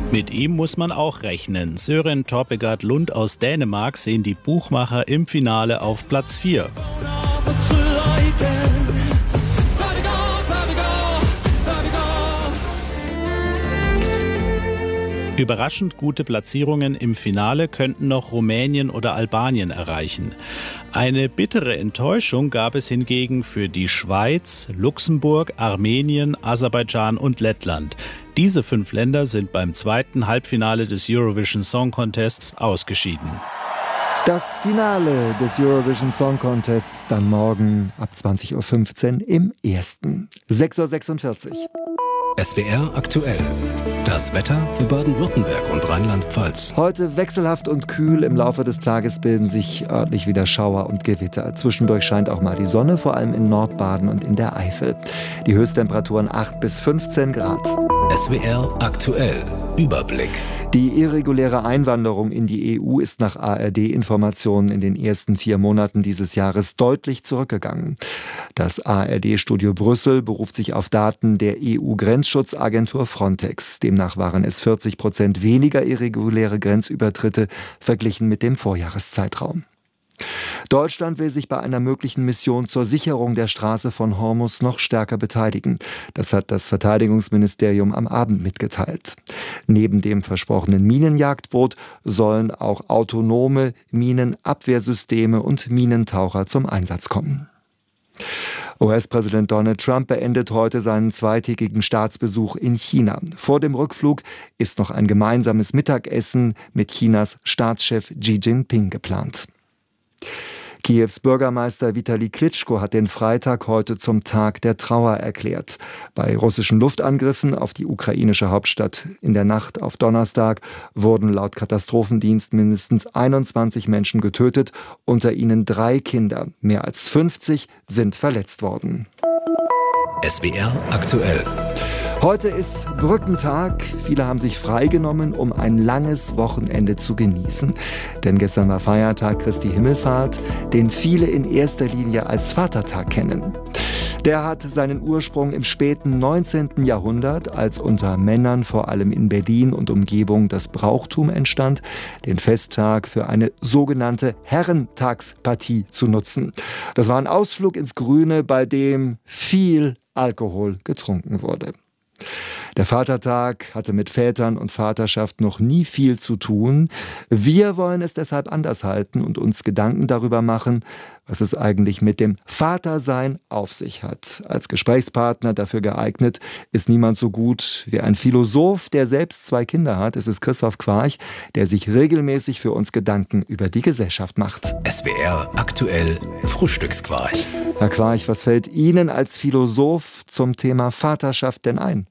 Mit ihm muss man auch rechnen. Søren Torpegaard Lund aus Dänemark sehen die Buchmacher im Finale auf Platz 4. Überraschend gute Platzierungen im Finale könnten noch Rumänien oder Albanien erreichen. Eine bittere Enttäuschung gab es hingegen für die Schweiz, Luxemburg, Armenien, Aserbaidschan und Lettland. Diese 5 Länder sind beim zweiten Halbfinale des Eurovision Song Contests ausgeschieden. Das Finale des Eurovision Song Contests dann morgen ab 20.15 Uhr im ersten. 6.46 Uhr. SWR aktuell. Das Wetter für Baden-Württemberg und Rheinland-Pfalz. Heute wechselhaft und kühl. Im Laufe des Tages bilden sich örtlich wieder Schauer und Gewitter. Zwischendurch scheint auch mal die Sonne, vor allem in Nordbaden und in der Eifel. Die Höchsttemperaturen 8 bis 15 Grad. SWR aktuell. Überblick. Die irreguläre Einwanderung in die EU ist nach ARD-Informationen in den ersten 4 Monaten dieses Jahres deutlich zurückgegangen. Das ARD-Studio Brüssel beruft sich auf Daten der EU-Grenzschutzagentur Frontex. Demnach waren es 40% weniger irreguläre Grenzübertritte verglichen mit dem Vorjahreszeitraum. Deutschland will sich bei einer möglichen Mission zur Sicherung der Straße von Hormuz noch stärker beteiligen. Das hat das Verteidigungsministerium am Abend mitgeteilt. Neben dem versprochenen Minenjagdboot sollen auch autonome Minenabwehrsysteme und Minentaucher zum Einsatz kommen. US-Präsident Donald Trump beendet heute seinen zweitägigen Staatsbesuch in China. Vor dem Rückflug ist noch ein gemeinsames Mittagessen mit Chinas Staatschef Xi Jinping geplant. Kiews Bürgermeister Vitali Klitschko hat den Freitag heute zum Tag der Trauer erklärt. Bei russischen Luftangriffen auf die ukrainische Hauptstadt in der Nacht auf Donnerstag wurden laut Katastrophendienst mindestens 21 Menschen getötet, unter ihnen 3 Kinder. Mehr als 50 sind verletzt worden. SWR aktuell. Heute ist Brückentag. Viele haben sich freigenommen, um ein langes Wochenende zu genießen. Denn gestern war Feiertag Christi Himmelfahrt, den viele in erster Linie als Vatertag kennen. Der hat seinen Ursprung im späten 19. Jahrhundert, als unter Männern vor allem in Berlin und Umgebung das Brauchtum entstand, den Festtag für eine sogenannte Herrentagspartie zu nutzen. Das war ein Ausflug ins Grüne, bei dem viel Alkohol getrunken wurde. Der Vatertag hatte mit Vätern und Vaterschaft noch nie viel zu tun. Wir wollen es deshalb anders halten und uns Gedanken darüber machen, was es eigentlich mit dem Vatersein auf sich hat. Als Gesprächspartner dafür geeignet ist niemand so gut wie ein Philosoph, der selbst 2 Kinder hat. Es ist Christoph Quarch, der sich regelmäßig für uns Gedanken über die Gesellschaft macht. SWR aktuell Frühstücksquarch. Herr Quarch, was fällt Ihnen als Philosoph zum Thema Vaterschaft denn ein?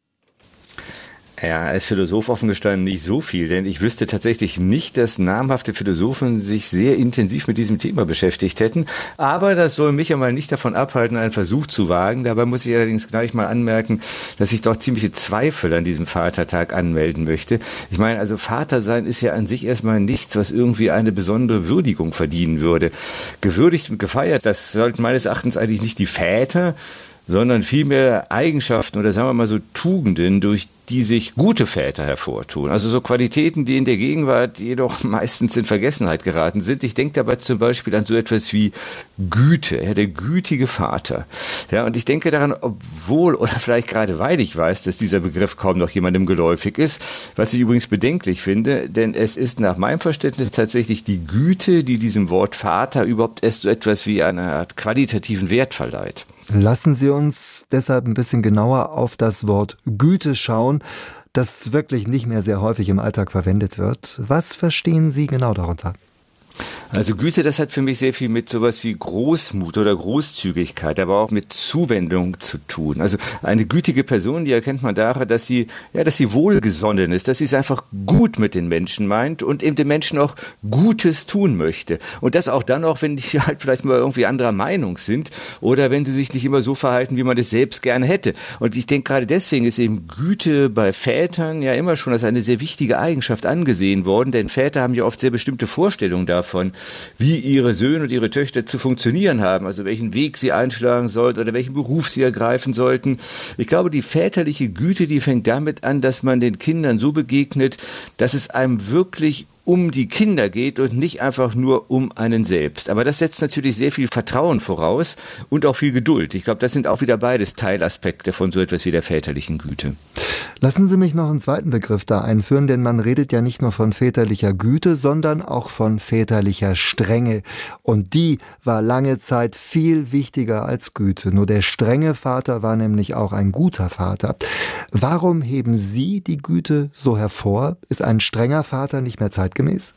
Ja, als Philosoph offen gestanden nicht so viel, denn ich wüsste tatsächlich nicht, dass namhafte Philosophen sich sehr intensiv mit diesem Thema beschäftigt hätten. Aber das soll mich ja mal nicht davon abhalten, einen Versuch zu wagen. Dabei muss ich allerdings gleich mal anmerken, dass ich doch ziemliche Zweifel an diesem Vatertag anmelden möchte. Ich meine, also Vater sein ist ja an sich erstmal nichts, was irgendwie eine besondere Würdigung verdienen würde. Gewürdigt und gefeiert, das sollten meines Erachtens eigentlich nicht die Väter, sondern vielmehr Eigenschaften oder sagen wir mal so Tugenden, durch die sich gute Väter hervortun. Also so Qualitäten, die in der Gegenwart jedoch meistens in Vergessenheit geraten sind. Ich denke dabei zum Beispiel an so etwas wie Güte, ja, der gütige Vater. Ja, und ich denke daran, obwohl oder vielleicht gerade weil ich weiß, dass dieser Begriff kaum noch jemandem geläufig ist, was ich übrigens bedenklich finde, denn es ist nach meinem Verständnis tatsächlich die Güte, die diesem Wort Vater überhaupt erst so etwas wie eine Art qualitativen Wert verleiht. Lassen Sie uns deshalb ein bisschen genauer auf das Wort Güte schauen, das wirklich nicht mehr sehr häufig im Alltag verwendet wird. Was verstehen Sie genau darunter? Also Güte, das hat für mich sehr viel mit sowas wie Großmut oder Großzügigkeit, aber auch mit Zuwendung zu tun. Also eine gütige Person, die erkennt man daran, dass sie wohlgesonnen ist, dass sie es einfach gut mit den Menschen meint und eben den Menschen auch Gutes tun möchte. Und das auch dann auch, wenn die halt vielleicht mal irgendwie anderer Meinung sind oder wenn sie sich nicht immer so verhalten, wie man es selbst gerne hätte. Und ich denke, gerade deswegen ist eben Güte bei Vätern ja immer schon als eine sehr wichtige Eigenschaft angesehen worden, denn Väter haben ja oft sehr bestimmte Vorstellungen davon, davon, wie ihre Söhne und ihre Töchter zu funktionieren haben, also welchen Weg sie einschlagen sollten oder welchen Beruf sie ergreifen sollten. Ich glaube, die väterliche Güte, die fängt damit an, dass man den Kindern so begegnet, dass es einem wirklich um die Kinder geht und nicht einfach nur um einen selbst. Aber das setzt natürlich sehr viel Vertrauen voraus und auch viel Geduld. Ich glaube, das sind auch wieder beides Teilaspekte von so etwas wie der väterlichen Güte. Lassen Sie mich noch einen zweiten Begriff da einführen, denn man redet ja nicht nur von väterlicher Güte, sondern auch von väterlicher Strenge. Und die war lange Zeit viel wichtiger als Güte. Nur der strenge Vater war nämlich auch ein guter Vater. Warum heben Sie die Güte so hervor? Ist ein strenger Vater nicht mehr zeitgemäß?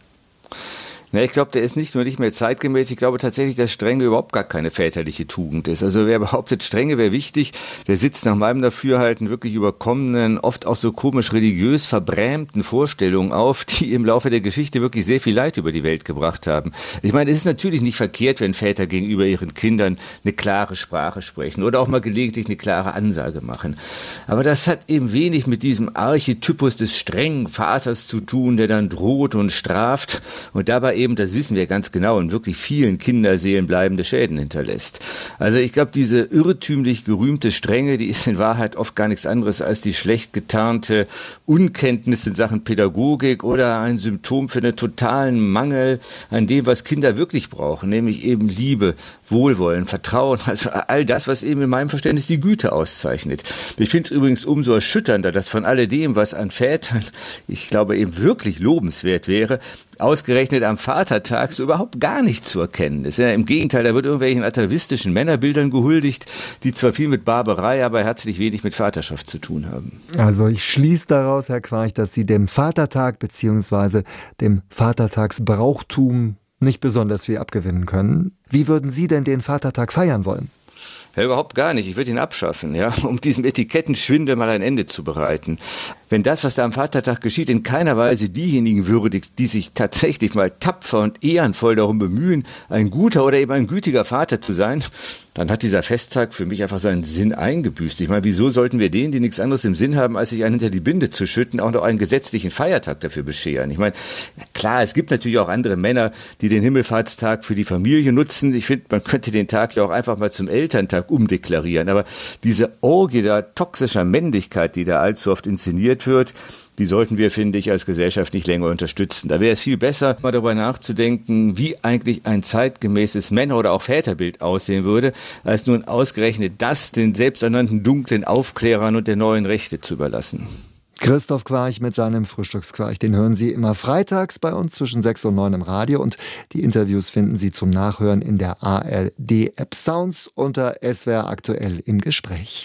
Na, ich glaube, der ist nicht nur nicht mehr zeitgemäß, ich glaube tatsächlich, dass Strenge überhaupt gar keine väterliche Tugend ist. Also wer behauptet, Strenge wäre wichtig, der sitzt nach meinem Dafürhalten wirklich überkommenen, oft auch so komisch religiös verbrämten Vorstellungen auf, die im Laufe der Geschichte wirklich sehr viel Leid über die Welt gebracht haben. Ich meine, es ist natürlich nicht verkehrt, wenn Väter gegenüber ihren Kindern eine klare Sprache sprechen oder auch mal gelegentlich eine klare Ansage machen. Aber das hat eben wenig mit diesem Archetypus des strengen Vaters zu tun, der dann droht und straft und dabei eben, das wissen wir ganz genau, in wirklich vielen Kinderseelen bleibende Schäden hinterlässt. Also ich glaube, diese irrtümlich gerühmte Strenge, die ist in Wahrheit oft gar nichts anderes als die schlecht getarnte Unkenntnis in Sachen Pädagogik oder ein Symptom für einen totalen Mangel an dem, was Kinder wirklich brauchen, nämlich eben Liebe, Wohlwollen, Vertrauen, also all das, was eben in meinem Verständnis die Güte auszeichnet. Ich finde es übrigens umso erschütternder, dass von alledem, was an Vätern, ich glaube, eben wirklich lobenswert wäre, ausgerechnet am Vatertag so überhaupt gar nicht zu erkennen ist. Ja, im Gegenteil, da wird irgendwelchen atavistischen Männerbildern gehuldigt, die zwar viel mit Barbarei, aber herzlich wenig mit Vaterschaft zu tun haben. Also ich schließe daraus, Herr Quarch, dass Sie dem Vatertag bzw. dem Vatertagsbrauchtum nicht besonders viel abgewinnen können. Wie würden Sie denn den Vatertag feiern wollen? Ja, überhaupt gar nicht. Ich würde ihn abschaffen, ja, um diesem Etikettenschwindel mal ein Ende zu bereiten. Wenn das, was da am Vatertag geschieht, in keiner Weise diejenigen würdigt, die sich tatsächlich mal tapfer und ehrenvoll darum bemühen, ein guter oder eben ein gütiger Vater zu sein, dann hat dieser Festtag für mich einfach seinen Sinn eingebüßt. Ich meine, wieso sollten wir denen, die nichts anderes im Sinn haben, als sich einen hinter die Binde zu schütten, auch noch einen gesetzlichen Feiertag dafür bescheren? Ich meine, klar, es gibt natürlich auch andere Männer, die den Himmelfahrtstag für die Familie nutzen. Ich finde, man könnte den Tag ja auch einfach mal zum Elterntag umdeklarieren. Aber diese Orgie der toxischer Männlichkeit, die da allzu oft inszeniert wird, die sollten wir, finde ich, als Gesellschaft nicht länger unterstützen. Da wäre es viel besser, mal darüber nachzudenken, wie eigentlich ein zeitgemäßes Männer- oder auch Väterbild aussehen würde, als nun ausgerechnet das den selbsternannten dunklen Aufklärern und der neuen Rechte zu überlassen. Christoph Quarch mit seinem Frühstücksquarch. Den hören Sie immer freitags bei uns zwischen 6 und 9 im Radio. Und die Interviews finden Sie zum Nachhören in der ARD-App Sounds unter SWR aktuell im Gespräch.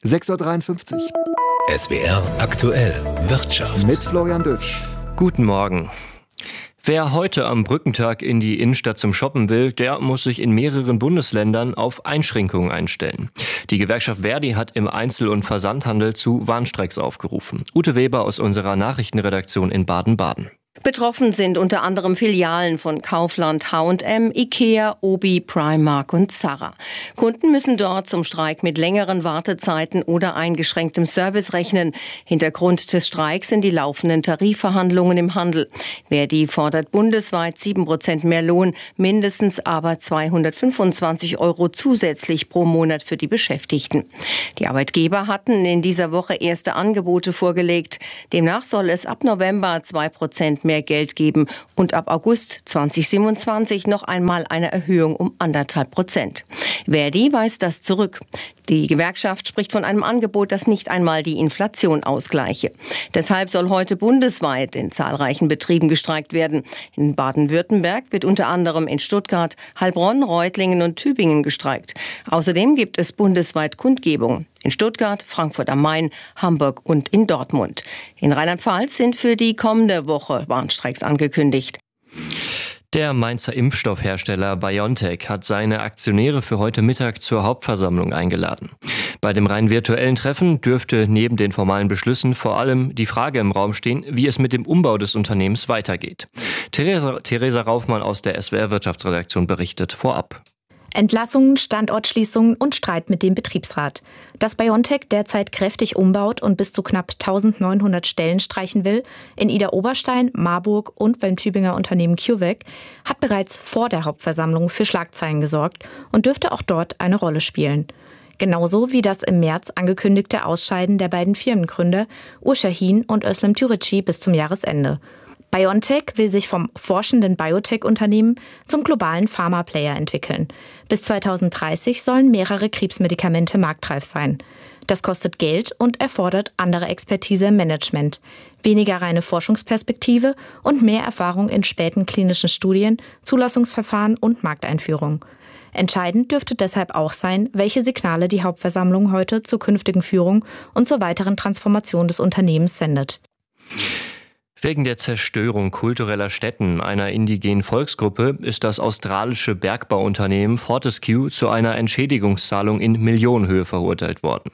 6.53 Uhr. SWR aktuell Wirtschaft. Mit Florian Dütsch. Guten Morgen. Wer heute am Brückentag in die Innenstadt zum Shoppen will, der muss sich in mehreren Bundesländern auf Einschränkungen einstellen. Die Gewerkschaft Verdi hat im Einzel- und Versandhandel zu Warnstreiks aufgerufen. Ute Weber aus unserer Nachrichtenredaktion in Baden-Baden. Betroffen sind unter anderem Filialen von Kaufland, H&M, Ikea, Obi, Primark und Zara. Kunden müssen dort zum Streik mit längeren Wartezeiten oder eingeschränktem Service rechnen. Hintergrund des Streiks sind die laufenden Tarifverhandlungen im Handel. Verdi fordert bundesweit 7% mehr Lohn, mindestens aber 225 € zusätzlich pro Monat für die Beschäftigten. Die Arbeitgeber hatten in dieser Woche erste Angebote vorgelegt. Demnach soll es ab November 2% mehr Geld geben und ab August 2027 noch einmal eine Erhöhung um 1,5%. Verdi weist das zurück. Die Gewerkschaft spricht von einem Angebot, das nicht einmal die Inflation ausgleiche. Deshalb soll heute bundesweit in zahlreichen Betrieben gestreikt werden. In Baden-Württemberg wird unter anderem in Stuttgart, Heilbronn, Reutlingen und Tübingen gestreikt. Außerdem gibt es bundesweit Kundgebungen. In Stuttgart, Frankfurt am Main, Hamburg und in Dortmund. In Rheinland-Pfalz sind für die kommende Woche Warnstreiks angekündigt. Der Mainzer Impfstoffhersteller BioNTech hat seine Aktionäre für heute Mittag zur Hauptversammlung eingeladen. Bei dem rein virtuellen Treffen dürfte neben den formalen Beschlüssen vor allem die Frage im Raum stehen, wie es mit dem Umbau des Unternehmens weitergeht. Theresa Raufmann aus der SWR Wirtschaftsredaktion berichtet vorab. Entlassungen, Standortschließungen und Streit mit dem Betriebsrat. Dass BioNTech derzeit kräftig umbaut und bis zu knapp 1900 Stellen streichen will, in Idar-Oberstein, Marburg und beim Tübinger Unternehmen CureVac, hat bereits vor der Hauptversammlung für Schlagzeilen gesorgt und dürfte auch dort eine Rolle spielen. Genauso wie das im März angekündigte Ausscheiden der beiden Firmengründer Ur Sahin und Özlem Türeci bis zum Jahresende. BioNTech will sich vom forschenden Biotech-Unternehmen zum globalen Pharma-Player entwickeln. Bis 2030 sollen mehrere Krebsmedikamente marktreif sein. Das kostet Geld und erfordert andere Expertise im Management, weniger reine Forschungsperspektive und mehr Erfahrung in späten klinischen Studien, Zulassungsverfahren und Markteinführung. Entscheidend dürfte deshalb auch sein, welche Signale die Hauptversammlung heute zur künftigen Führung und zur weiteren Transformation des Unternehmens sendet. Wegen der Zerstörung kultureller Stätten einer indigenen Volksgruppe ist das australische Bergbauunternehmen Fortescue zu einer Entschädigungszahlung in Millionenhöhe verurteilt worden.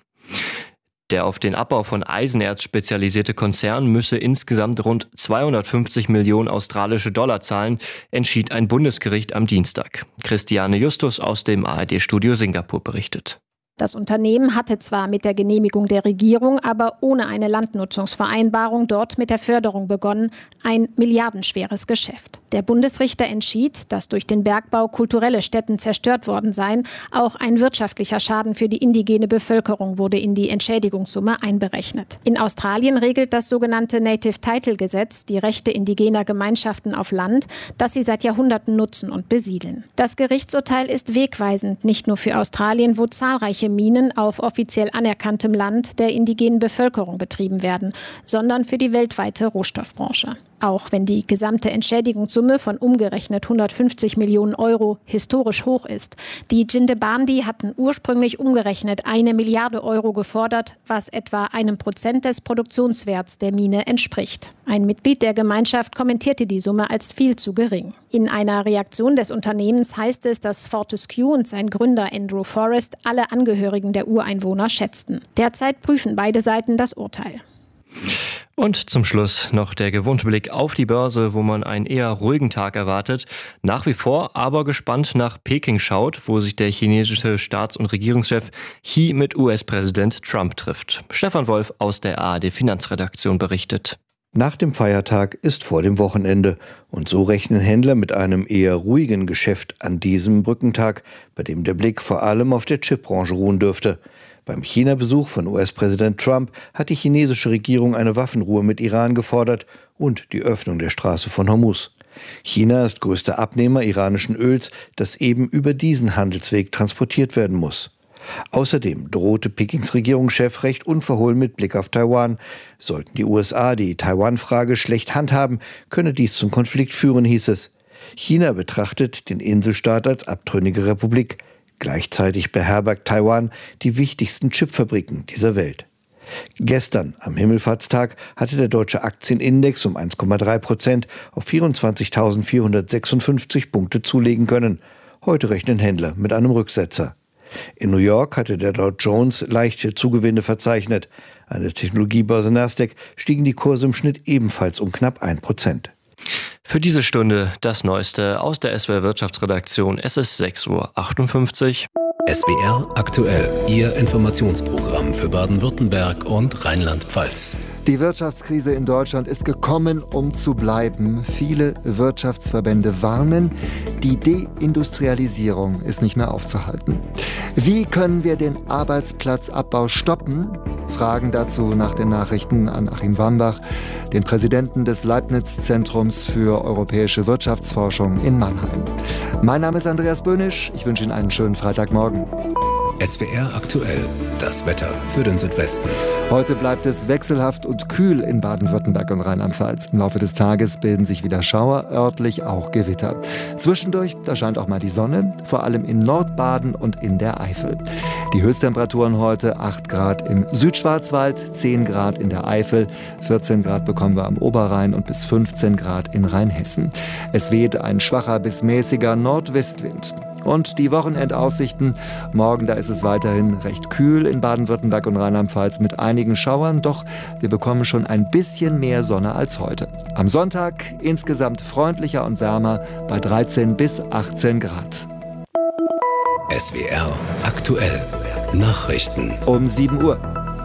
Der auf den Abbau von Eisenerz spezialisierte Konzern müsse insgesamt rund 250 Millionen australische Dollar zahlen, entschied ein Bundesgericht am Dienstag. Christiane Justus aus dem ARD-Studio Singapur berichtet. Das Unternehmen hatte zwar mit der Genehmigung der Regierung, aber ohne eine Landnutzungsvereinbarung dort mit der Förderung begonnen, ein milliardenschweres Geschäft. Der Bundesrichter entschied, dass durch den Bergbau kulturelle Stätten zerstört worden seien. Auch ein wirtschaftlicher Schaden für die indigene Bevölkerung wurde in die Entschädigungssumme einberechnet. In Australien regelt das sogenannte Native Title Gesetz die Rechte indigener Gemeinschaften auf Land, das sie seit Jahrhunderten nutzen und besiedeln. Das Gerichtsurteil ist wegweisend, nicht nur für Australien, wo zahlreiche Minen auf offiziell anerkanntem Land der indigenen Bevölkerung betrieben werden, sondern für die weltweite Rohstoffbranche. Auch wenn die gesamte Entschädigungssumme von umgerechnet 150 Millionen Euro historisch hoch ist. Die Yindjibarndi hatten ursprünglich umgerechnet 1 Milliarde Euro gefordert, was etwa 1% des Produktionswerts der Mine entspricht. Ein Mitglied der Gemeinschaft kommentierte die Summe als viel zu gering. In einer Reaktion des Unternehmens heißt es, dass Fortescue und sein Gründer Andrew Forrest alle Angehörigen der Ureinwohner schätzten. Derzeit prüfen beide Seiten das Urteil. Und zum Schluss noch der gewohnte Blick auf die Börse, wo man einen eher ruhigen Tag erwartet. Nach wie vor aber gespannt nach Peking schaut, wo sich der chinesische Staats- und Regierungschef Xi mit US-Präsident Trump trifft. Stefan Wolf aus der ARD-Finanzredaktion berichtet. Nach dem Feiertag ist vor dem Wochenende und so rechnen Händler mit einem eher ruhigen Geschäft an diesem Brückentag, bei dem der Blick vor allem auf der Chipbranche ruhen dürfte. Beim China-Besuch von US-Präsident Trump hat die chinesische Regierung eine Waffenruhe mit Iran gefordert und die Öffnung der Straße von Hormuz. China ist größter Abnehmer iranischen Öls, das eben über diesen Handelsweg transportiert werden muss. Außerdem drohte Pekings Regierungschef recht unverhohlen mit Blick auf Taiwan. Sollten die USA die Taiwan-Frage schlecht handhaben, könne dies zum Konflikt führen, hieß es. China betrachtet den Inselstaat als abtrünnige Republik. Gleichzeitig beherbergt Taiwan die wichtigsten Chipfabriken dieser Welt. Gestern, am Himmelfahrtstag, hatte der deutsche Aktienindex um 1,3% auf 24.456 Punkte zulegen können. Heute rechnen Händler mit einem Rücksetzer. In New York hatte der Dow Jones leichte Zugewinne verzeichnet. An der Technologiebörse Nasdaq stiegen die Kurse im Schnitt ebenfalls um knapp 1%. Für diese Stunde das Neueste aus der SWR Wirtschaftsredaktion. Es ist 6:58 Uhr. SWR aktuell, Ihr Informationsprogramm für Baden-Württemberg und Rheinland-Pfalz. Die Wirtschaftskrise in Deutschland ist gekommen, um zu bleiben. Viele Wirtschaftsverbände warnen, die Deindustrialisierung ist nicht mehr aufzuhalten. Wie können wir den Arbeitsplatzabbau stoppen? Fragen dazu nach den Nachrichten an Achim Wambach, den Präsidenten des Leibniz-Zentrums für europäische Wirtschaftsforschung in Mannheim. Mein Name ist Andreas Böhnisch. Ich wünsche Ihnen einen schönen Freitagmorgen. SWR aktuell, das Wetter für den Südwesten. Heute bleibt es wechselhaft und kühl in Baden-Württemberg und Rheinland-Pfalz. Im Laufe des Tages bilden sich wieder Schauer, örtlich auch Gewitter. Zwischendurch, da scheint auch mal die Sonne, vor allem in Nordbaden und in der Eifel. Die Höchsttemperaturen heute 8 Grad im Südschwarzwald, 10 Grad in der Eifel, 14 Grad bekommen wir am Oberrhein und bis 15 Grad in Rheinhessen. Es weht ein schwacher bis mäßiger Nordwestwind. Und die Wochenendaussichten. Morgen, da ist es weiterhin recht kühl in Baden-Württemberg und Rheinland-Pfalz mit einigen Schauern. Doch wir bekommen schon ein bisschen mehr Sonne als heute. Am Sonntag insgesamt freundlicher und wärmer bei 13 bis 18 Grad. SWR aktuell. Nachrichten. Um 7 Uhr.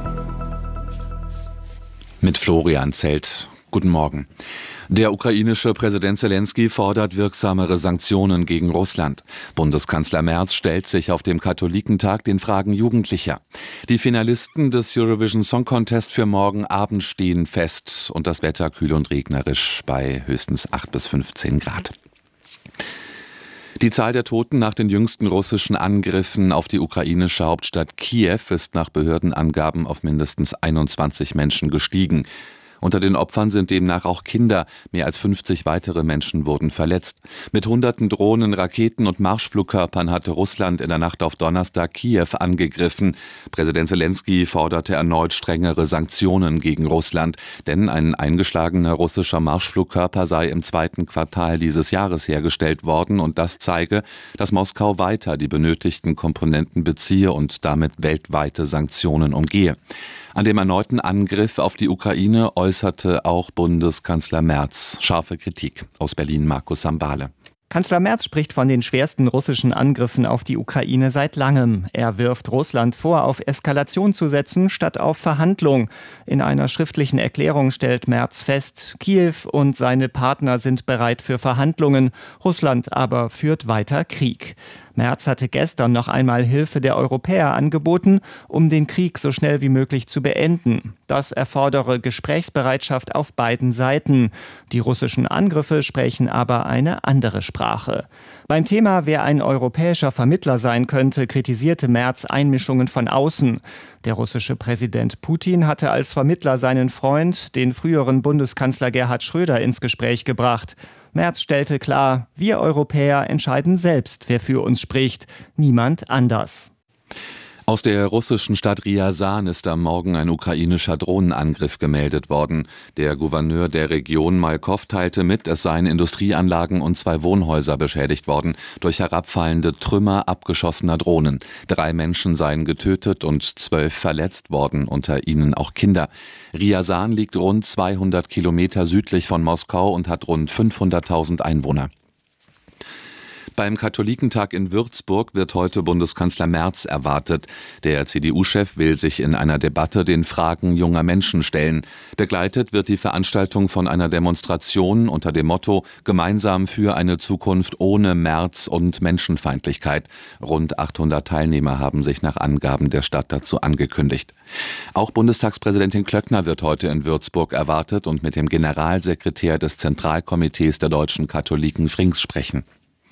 Mit Florian Zelt. Guten Morgen. Der ukrainische Präsident Zelensky fordert wirksamere Sanktionen gegen Russland. Bundeskanzler Merz stellt sich auf dem Katholikentag den Fragen Jugendlicher. Die Finalisten des Eurovision Song Contest für morgen Abend stehen fest und das Wetter kühl und regnerisch bei höchstens 8 bis 15 Grad. Die Zahl der Toten nach den jüngsten russischen Angriffen auf die ukrainische Hauptstadt Kiew ist nach Behördenangaben auf mindestens 21 Menschen gestiegen. Unter den Opfern sind demnach auch Kinder. Mehr als 50 weitere Menschen wurden verletzt. Mit hunderten Drohnen, Raketen und Marschflugkörpern hatte Russland in der Nacht auf Donnerstag Kiew angegriffen. Präsident Zelensky forderte erneut strengere Sanktionen gegen Russland, denn ein eingeschlagener russischer Marschflugkörper sei im 2. Quartal dieses Jahres hergestellt worden und das zeige, dass Moskau weiter die benötigten Komponenten beziehe und damit weltweite Sanktionen umgehe. An dem erneuten Angriff auf die Ukraine äußerte auch Bundeskanzler Merz scharfe Kritik. Aus Berlin Markus Sambale. Kanzler Merz spricht von den schwersten russischen Angriffen auf die Ukraine seit langem. Er wirft Russland vor, auf Eskalation zu setzen, statt auf Verhandlung. In einer schriftlichen Erklärung stellt Merz fest, Kiew und seine Partner sind bereit für Verhandlungen. Russland aber führt weiter Krieg. Merz hatte gestern noch einmal Hilfe der Europäer angeboten, um den Krieg so schnell wie möglich zu beenden. Das erfordere Gesprächsbereitschaft auf beiden Seiten. Die russischen Angriffe sprechen aber eine andere Sprache. Beim Thema, wer ein europäischer Vermittler sein könnte, kritisierte Merz Einmischungen von außen. Der russische Präsident Putin hatte als Vermittler seinen Freund, den früheren Bundeskanzler Gerhard Schröder, ins Gespräch gebracht. Merz stellte klar, wir Europäer entscheiden selbst, wer für uns spricht, niemand anders. Aus der russischen Stadt Ryazan ist am Morgen ein ukrainischer Drohnenangriff gemeldet worden. Der Gouverneur der Region Malkow teilte mit, es seien Industrieanlagen und 2 Wohnhäuser beschädigt worden durch herabfallende Trümmer abgeschossener Drohnen. 3 Menschen seien getötet und 12 verletzt worden, unter ihnen auch Kinder. Ryazan liegt rund 200 Kilometer südlich von Moskau und hat rund 500.000 Einwohner. Beim Katholikentag in Würzburg wird heute Bundeskanzler Merz erwartet. Der CDU-Chef will sich in einer Debatte den Fragen junger Menschen stellen. Begleitet wird die Veranstaltung von einer Demonstration unter dem Motto »Gemeinsam für eine Zukunft ohne Merz und Menschenfeindlichkeit«. Rund 800 Teilnehmer haben sich nach Angaben der Stadt dazu angekündigt. Auch Bundestagspräsidentin Klöckner wird heute in Würzburg erwartet und mit dem Generalsekretär des Zentralkomitees der deutschen Katholiken Frings sprechen.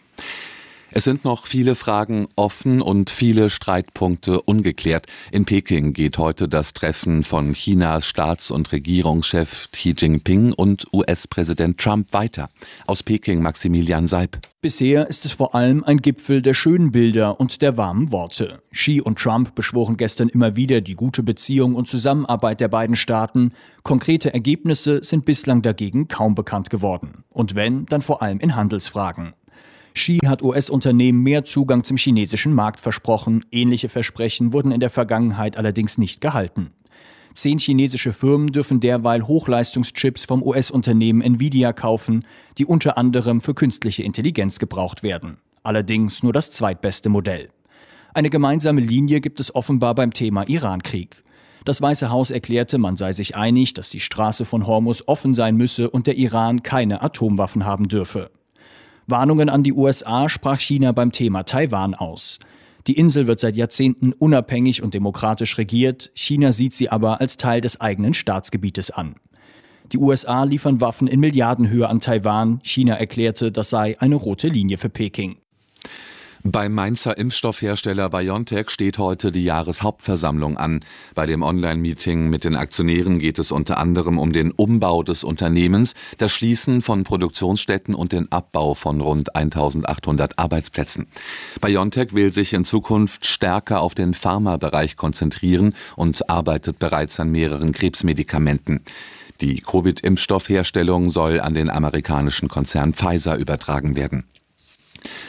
Es sind noch viele Fragen offen und viele Streitpunkte ungeklärt. In Peking geht heute das Treffen von Chinas Staats- und Regierungschef Xi Jinping und US-Präsident Trump weiter. Aus Peking Maximilian Seib. Bisher ist es vor allem ein Gipfel der schönen Bilder und der warmen Worte. Xi und Trump beschworen gestern immer wieder die gute Beziehung und Zusammenarbeit der beiden Staaten. Konkrete Ergebnisse sind bislang dagegen kaum bekannt geworden. Und wenn, dann vor allem in Handelsfragen. Xi hat US-Unternehmen mehr Zugang zum chinesischen Markt versprochen. Ähnliche Versprechen wurden in der Vergangenheit allerdings nicht gehalten. 10 chinesische Firmen dürfen derweil Hochleistungschips vom US-Unternehmen Nvidia kaufen, die unter anderem für künstliche Intelligenz gebraucht werden. Allerdings nur das zweitbeste Modell. Eine gemeinsame Linie gibt es offenbar beim Thema Irankrieg. Das Weiße Haus erklärte, man sei sich einig, dass die Straße von Hormuz offen sein müsse und der Iran keine Atomwaffen haben dürfe. Warnungen an die USA sprach China beim Thema Taiwan aus. Die Insel wird seit Jahrzehnten unabhängig und demokratisch regiert. China sieht sie aber als Teil des eigenen Staatsgebietes an. Die USA liefern Waffen in Milliardenhöhe an Taiwan. China erklärte, das sei eine rote Linie für Peking. Beim Mainzer Impfstoffhersteller BioNTech steht heute die Jahreshauptversammlung an. Bei dem Online-Meeting mit den Aktionären geht es unter anderem um den Umbau des Unternehmens, das Schließen von Produktionsstätten und den Abbau von rund 1.800 Arbeitsplätzen. BioNTech will sich in Zukunft stärker auf den Pharmabereich konzentrieren und arbeitet bereits an mehreren Krebsmedikamenten. Die Covid-Impfstoffherstellung soll an den amerikanischen Konzern Pfizer übertragen werden.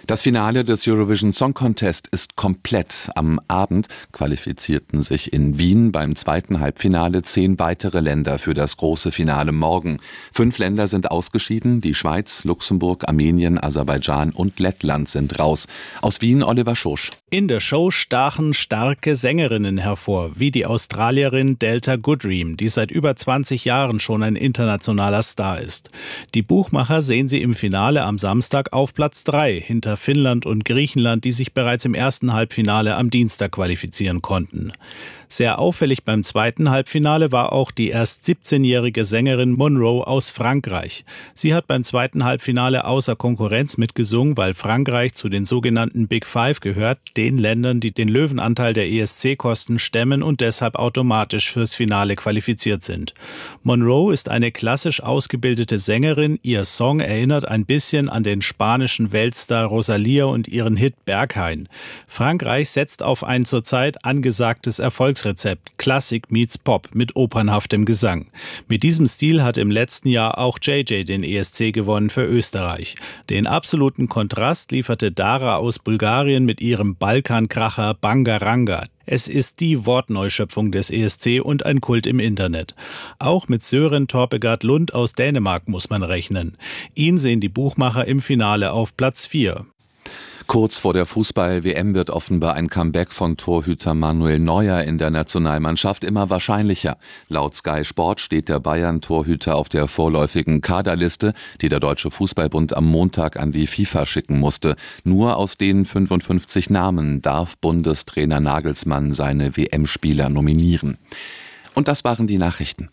Das Finale des Eurovision Song Contest ist komplett. Am Abend qualifizierten sich in Wien beim zweiten Halbfinale 10 weitere Länder für das große Finale morgen. 5 Länder sind ausgeschieden. Die Schweiz, Luxemburg, Armenien, Aserbaidschan und Lettland sind raus. Aus Wien Oliver Schosch. In der Show stachen starke Sängerinnen hervor, wie die Australierin Delta Goodrem, die seit über 20 Jahren schon ein internationaler Star ist. Die Buchmacher sehen sie im Finale am Samstag auf Platz 3 hinter Finnland und Griechenland, die sich bereits im ersten Halbfinale am Dienstag qualifizieren konnten. Sehr auffällig beim zweiten Halbfinale war auch die erst 17-jährige Sängerin Monroe aus Frankreich. Sie hat beim zweiten Halbfinale außer Konkurrenz mitgesungen, weil Frankreich zu den sogenannten Big Five gehört, den Ländern, die den Löwenanteil der ESC-Kosten stemmen und deshalb automatisch fürs Finale qualifiziert sind. Monroe ist eine klassisch ausgebildete Sängerin. Ihr Song erinnert ein bisschen an den spanischen Weltstar Rosalía und ihren Hit Berghain. Frankreich setzt auf ein zurzeit angesagtes Erfolgsrezept, Classic meets Pop mit opernhaftem Gesang. Mit diesem Stil hat im letzten Jahr auch JJ den ESC gewonnen für Österreich. Den absoluten Kontrast lieferte Dara aus Bulgarien mit ihrem Balkankracher Bangaranga. Es ist die Wortneuschöpfung des ESC und ein Kult im Internet. Auch mit Søren Torpegaard Lund aus Dänemark muss man rechnen. Ihn sehen die Buchmacher im Finale auf Platz 4. Kurz vor der Fußball-WM wird offenbar ein Comeback von Torhüter Manuel Neuer in der Nationalmannschaft immer wahrscheinlicher. Laut Sky Sport steht der Bayern-Torhüter auf der vorläufigen Kaderliste, die der Deutsche Fußballbund am Montag an die FIFA schicken musste. Nur aus den 55 Namen darf Bundestrainer Nagelsmann seine WM-Spieler nominieren. Und das waren die Nachrichten.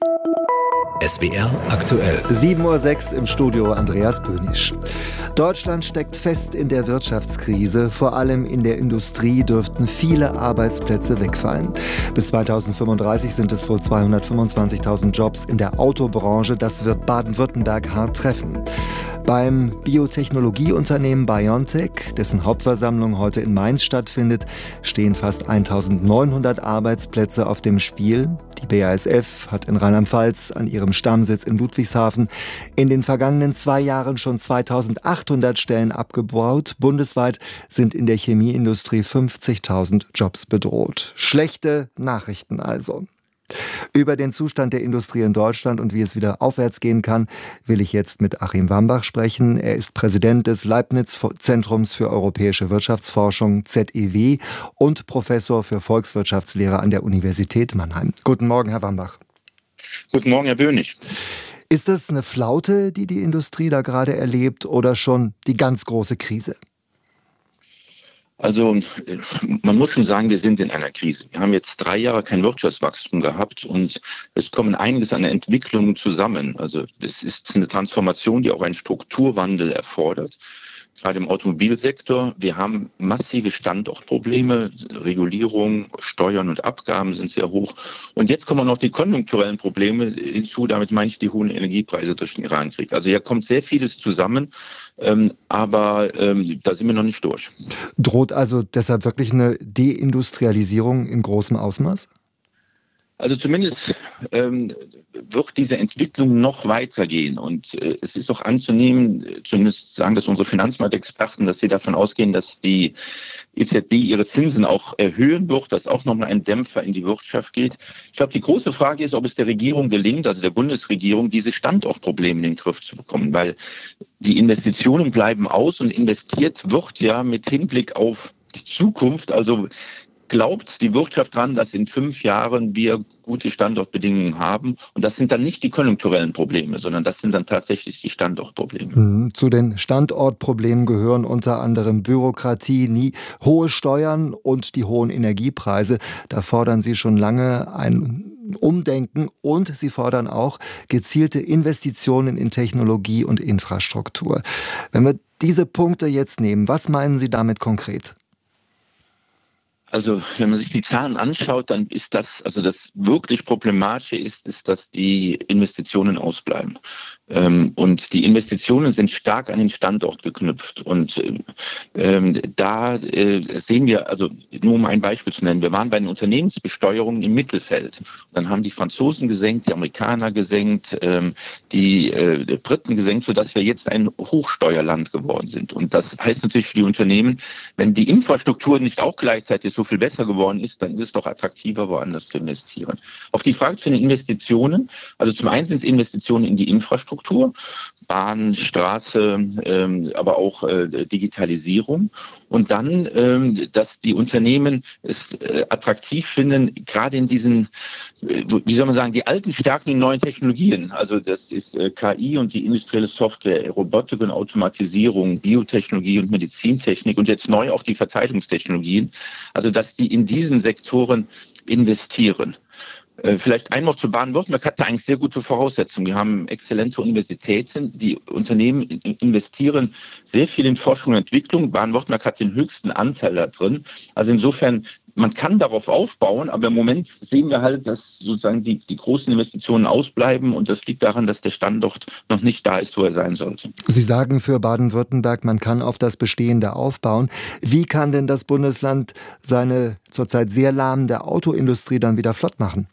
SWR aktuell. 7:06 Uhr im Studio Andreas Böhnisch. Deutschland steckt fest in der Wirtschaftskrise. Vor allem in der Industrie dürften viele Arbeitsplätze wegfallen. Bis 2035 sind es wohl 225.000 Jobs in der Autobranche. Das wird Baden-Württemberg hart treffen. Beim Biotechnologieunternehmen BioNTech, dessen Hauptversammlung heute in Mainz stattfindet, stehen fast 1.900 Arbeitsplätze auf dem Spiel. Die BASF hat in Rheinland-Pfalz an ihrem Stammsitz in Ludwigshafen in den vergangenen 2 Jahren schon 2.800 Stellen abgebaut. Bundesweit sind in der Chemieindustrie 50.000 Jobs bedroht. Schlechte Nachrichten also. Über den Zustand der Industrie in Deutschland und wie es wieder aufwärts gehen kann, will ich jetzt mit Achim Wambach sprechen. Er ist Präsident des Leibniz-Zentrums für europäische Wirtschaftsforschung ZEW und Professor für Volkswirtschaftslehre an der Universität Mannheim. Guten Morgen, Herr Wambach. Guten Morgen, Herr Böhnisch. Ist das eine Flaute, die die Industrie da gerade erlebt, oder schon die ganz große Krise? Also man muss schon sagen, wir sind in einer Krise. Wir haben jetzt 3 Jahre kein Wirtschaftswachstum gehabt und es kommen einiges an Entwicklungen zusammen. Also das ist eine Transformation, die auch einen Strukturwandel erfordert. Gerade im Automobilsektor, wir haben massive Standortprobleme, Regulierung, Steuern und Abgaben sind sehr hoch. Und jetzt kommen noch die konjunkturellen Probleme hinzu, damit meine ich die hohen Energiepreise durch den Irankrieg. Also hier kommt sehr vieles zusammen, aber da sind wir noch nicht durch. Droht also deshalb wirklich eine Deindustrialisierung in großem Ausmaß? Also zumindest wird diese Entwicklung noch weitergehen. Und es ist auch anzunehmen, zumindest sagen das unsere Finanzmarktexperten, dass sie davon ausgehen, dass die EZB ihre Zinsen auch erhöhen wird, dass auch nochmal ein Dämpfer in die Wirtschaft geht. Ich glaube, die große Frage ist, ob es der Regierung gelingt, also der Bundesregierung, diese Standortprobleme in den Griff zu bekommen. Weil die Investitionen bleiben aus und investiert wird ja mit Hinblick auf die Zukunft. Also glaubt die Wirtschaft dran, dass in 5 Jahren wir gute Standortbedingungen haben. Und das sind dann nicht die konjunkturellen Probleme, sondern das sind dann tatsächlich die Standortprobleme. Zu den Standortproblemen gehören unter anderem Bürokratie, hohe Steuern und die hohen Energiepreise. Da fordern Sie schon lange ein Umdenken und Sie fordern auch gezielte Investitionen in Technologie und Infrastruktur. Wenn wir diese Punkte jetzt nehmen, was meinen Sie damit konkret? Also wenn man sich die Zahlen anschaut, dann ist das, also das wirklich Problematische ist, dass die Investitionen ausbleiben. Und die Investitionen sind stark an den Standort geknüpft. Und da sehen wir, also nur um ein Beispiel zu nennen, wir waren bei den Unternehmensbesteuerungen im Mittelfeld. Und dann haben die Franzosen gesenkt, die Amerikaner gesenkt, die Briten gesenkt, sodass wir jetzt ein Hochsteuerland geworden sind. Und das heißt natürlich für die Unternehmen, wenn die Infrastruktur nicht auch gleichzeitig so viel besser geworden ist, dann ist es doch attraktiver, woanders zu investieren. Auf die Frage zu den Investitionen, also zum einen sind es Investitionen in die Infrastruktur, Bahn, Straße, aber auch Digitalisierung. Und dann, dass die Unternehmen es attraktiv finden, gerade in diesen, wie soll man sagen, die alten Stärken in neuen Technologien. Also das ist KI und die industrielle Software, Robotik und Automatisierung, Biotechnologie und Medizintechnik und jetzt neu auch die Verteidigungstechnologien. Also dass die in diesen Sektoren investieren. Vielleicht einmal zu Baden-Württemberg hat da eigentlich sehr gute Voraussetzungen. Wir haben exzellente Universitäten. Die Unternehmen investieren sehr viel in Forschung und Entwicklung. Baden-Württemberg hat den höchsten Anteil da drin. Also insofern, man kann darauf aufbauen, aber im Moment sehen wir halt, dass sozusagen die großen Investitionen ausbleiben und das liegt daran, dass der Standort noch nicht da ist, wo er sein sollte. Sie sagen für Baden-Württemberg, man kann auf das Bestehende aufbauen. Wie kann denn das Bundesland seine zurzeit sehr lahmende Autoindustrie dann wieder flott machen?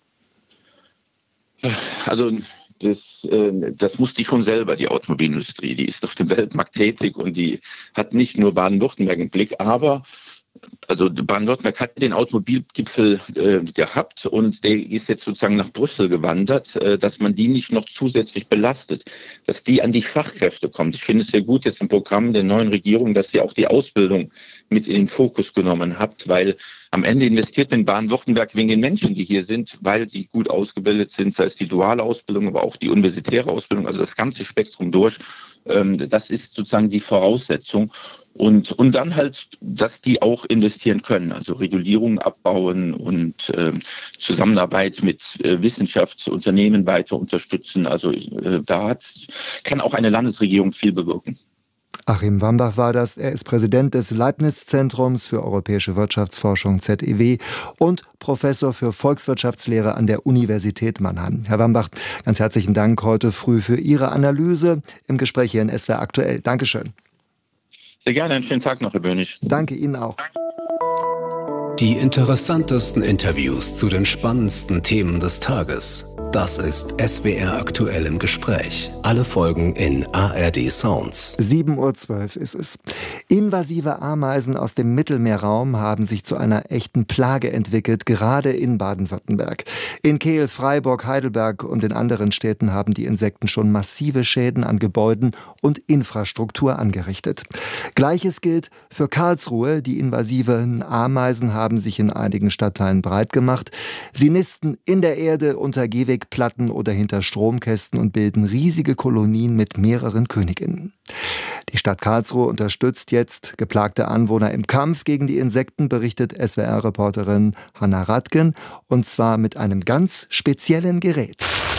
Also das muss die schon selber, die Automobilindustrie. Die ist auf dem Weltmarkt tätig und die hat nicht nur Baden-Württemberg im Blick, aber also Baden-Württemberg hat den Automobilgipfel gehabt und der ist jetzt sozusagen nach Brüssel gewandert, dass man die nicht noch zusätzlich belastet, dass die an die Fachkräfte kommt. Ich finde es sehr gut jetzt im Programm der neuen Regierung, dass sie auch die Ausbildung mit in den Fokus genommen habt, weil am Ende investiert man in Baden-Württemberg wegen den Menschen, die hier sind, weil die gut ausgebildet sind, sei es die duale Ausbildung, aber auch die universitäre Ausbildung, also das ganze Spektrum durch. Das ist sozusagen die Voraussetzung. Und dann halt, dass die auch investieren können, also Regulierung abbauen und Zusammenarbeit mit Wissenschaftsunternehmen weiter unterstützen. Also kann auch eine Landesregierung viel bewirken. Achim Wambach war das. Er ist Präsident des Leibniz-Zentrums für europäische Wirtschaftsforschung ZEW und Professor für Volkswirtschaftslehre an der Universität Mannheim. Herr Wambach, ganz herzlichen Dank heute früh für Ihre Analyse im Gespräch hier in SWR Aktuell. Dankeschön. Sehr gerne, einen schönen Tag noch, Herr Bönig. Danke Ihnen auch. Die interessantesten Interviews zu den spannendsten Themen des Tages. Das ist SWR Aktuell im Gespräch. Alle Folgen in ARD Sounds. 7:12 Uhr ist es. Invasive Ameisen aus dem Mittelmeerraum haben sich zu einer echten Plage entwickelt, gerade in Baden-Württemberg. In Kehl, Freiburg, Heidelberg und in anderen Städten haben die Insekten schon massive Schäden an Gebäuden und Infrastruktur angerichtet. Gleiches gilt für Karlsruhe. Die invasiven Ameisen haben sich in einigen Stadtteilen breit gemacht. Sie nisten in der Erde, unter Gehwegplatten oder hinter Stromkästen und bilden riesige Kolonien mit mehreren Königinnen. Die Stadt Karlsruhe unterstützt jetzt geplagte Anwohner im Kampf gegen die Insekten, berichtet SWR-Reporterin Hanna Radken, und zwar mit einem ganz speziellen Gerät.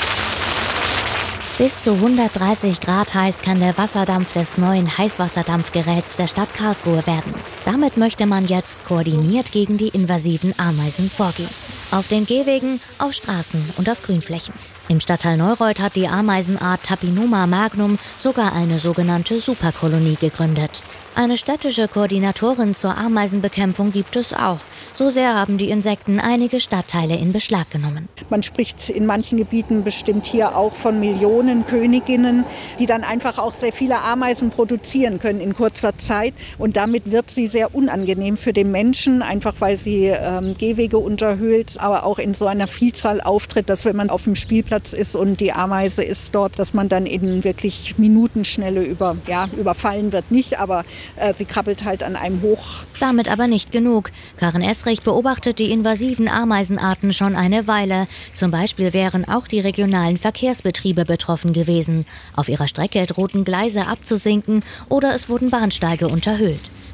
Bis zu 130 Grad heiß kann der Wasserdampf des neuen Heißwasserdampfgeräts der Stadt Karlsruhe werden. Damit möchte man jetzt koordiniert gegen die invasiven Ameisen vorgehen. Auf den Gehwegen, auf Straßen und auf Grünflächen. Im Stadtteil Neureuth hat die Ameisenart Tapinoma magnum sogar eine sogenannte Superkolonie gegründet. Eine städtische Koordinatorin zur Ameisenbekämpfung gibt es auch. So sehr haben die Insekten einige Stadtteile in Beschlag genommen. Man spricht in manchen Gebieten bestimmt hier auch von Millionen Königinnen, die dann einfach auch sehr viele Ameisen produzieren können in kurzer Zeit. Und damit wird sie sehr unangenehm für den Menschen, einfach weil sie Gehwege unterhöhlt, aber auch in so einer Vielzahl auftritt, dass wenn man auf dem Spielplatz ist und die Ameise ist dort, dass man dann in wirklich Minutenschnelle überfallen wird nicht, aber sie krabbelt halt an einem hoch. Damit aber nicht genug. Karin Esrich beobachtet die invasiven Ameisenarten schon eine Weile. Zum Beispiel wären auch die regionalen Verkehrsbetriebe betroffen gewesen. Auf ihrer Strecke drohten Gleise abzusinken oder es wurden Bahnsteige unterhöhlt.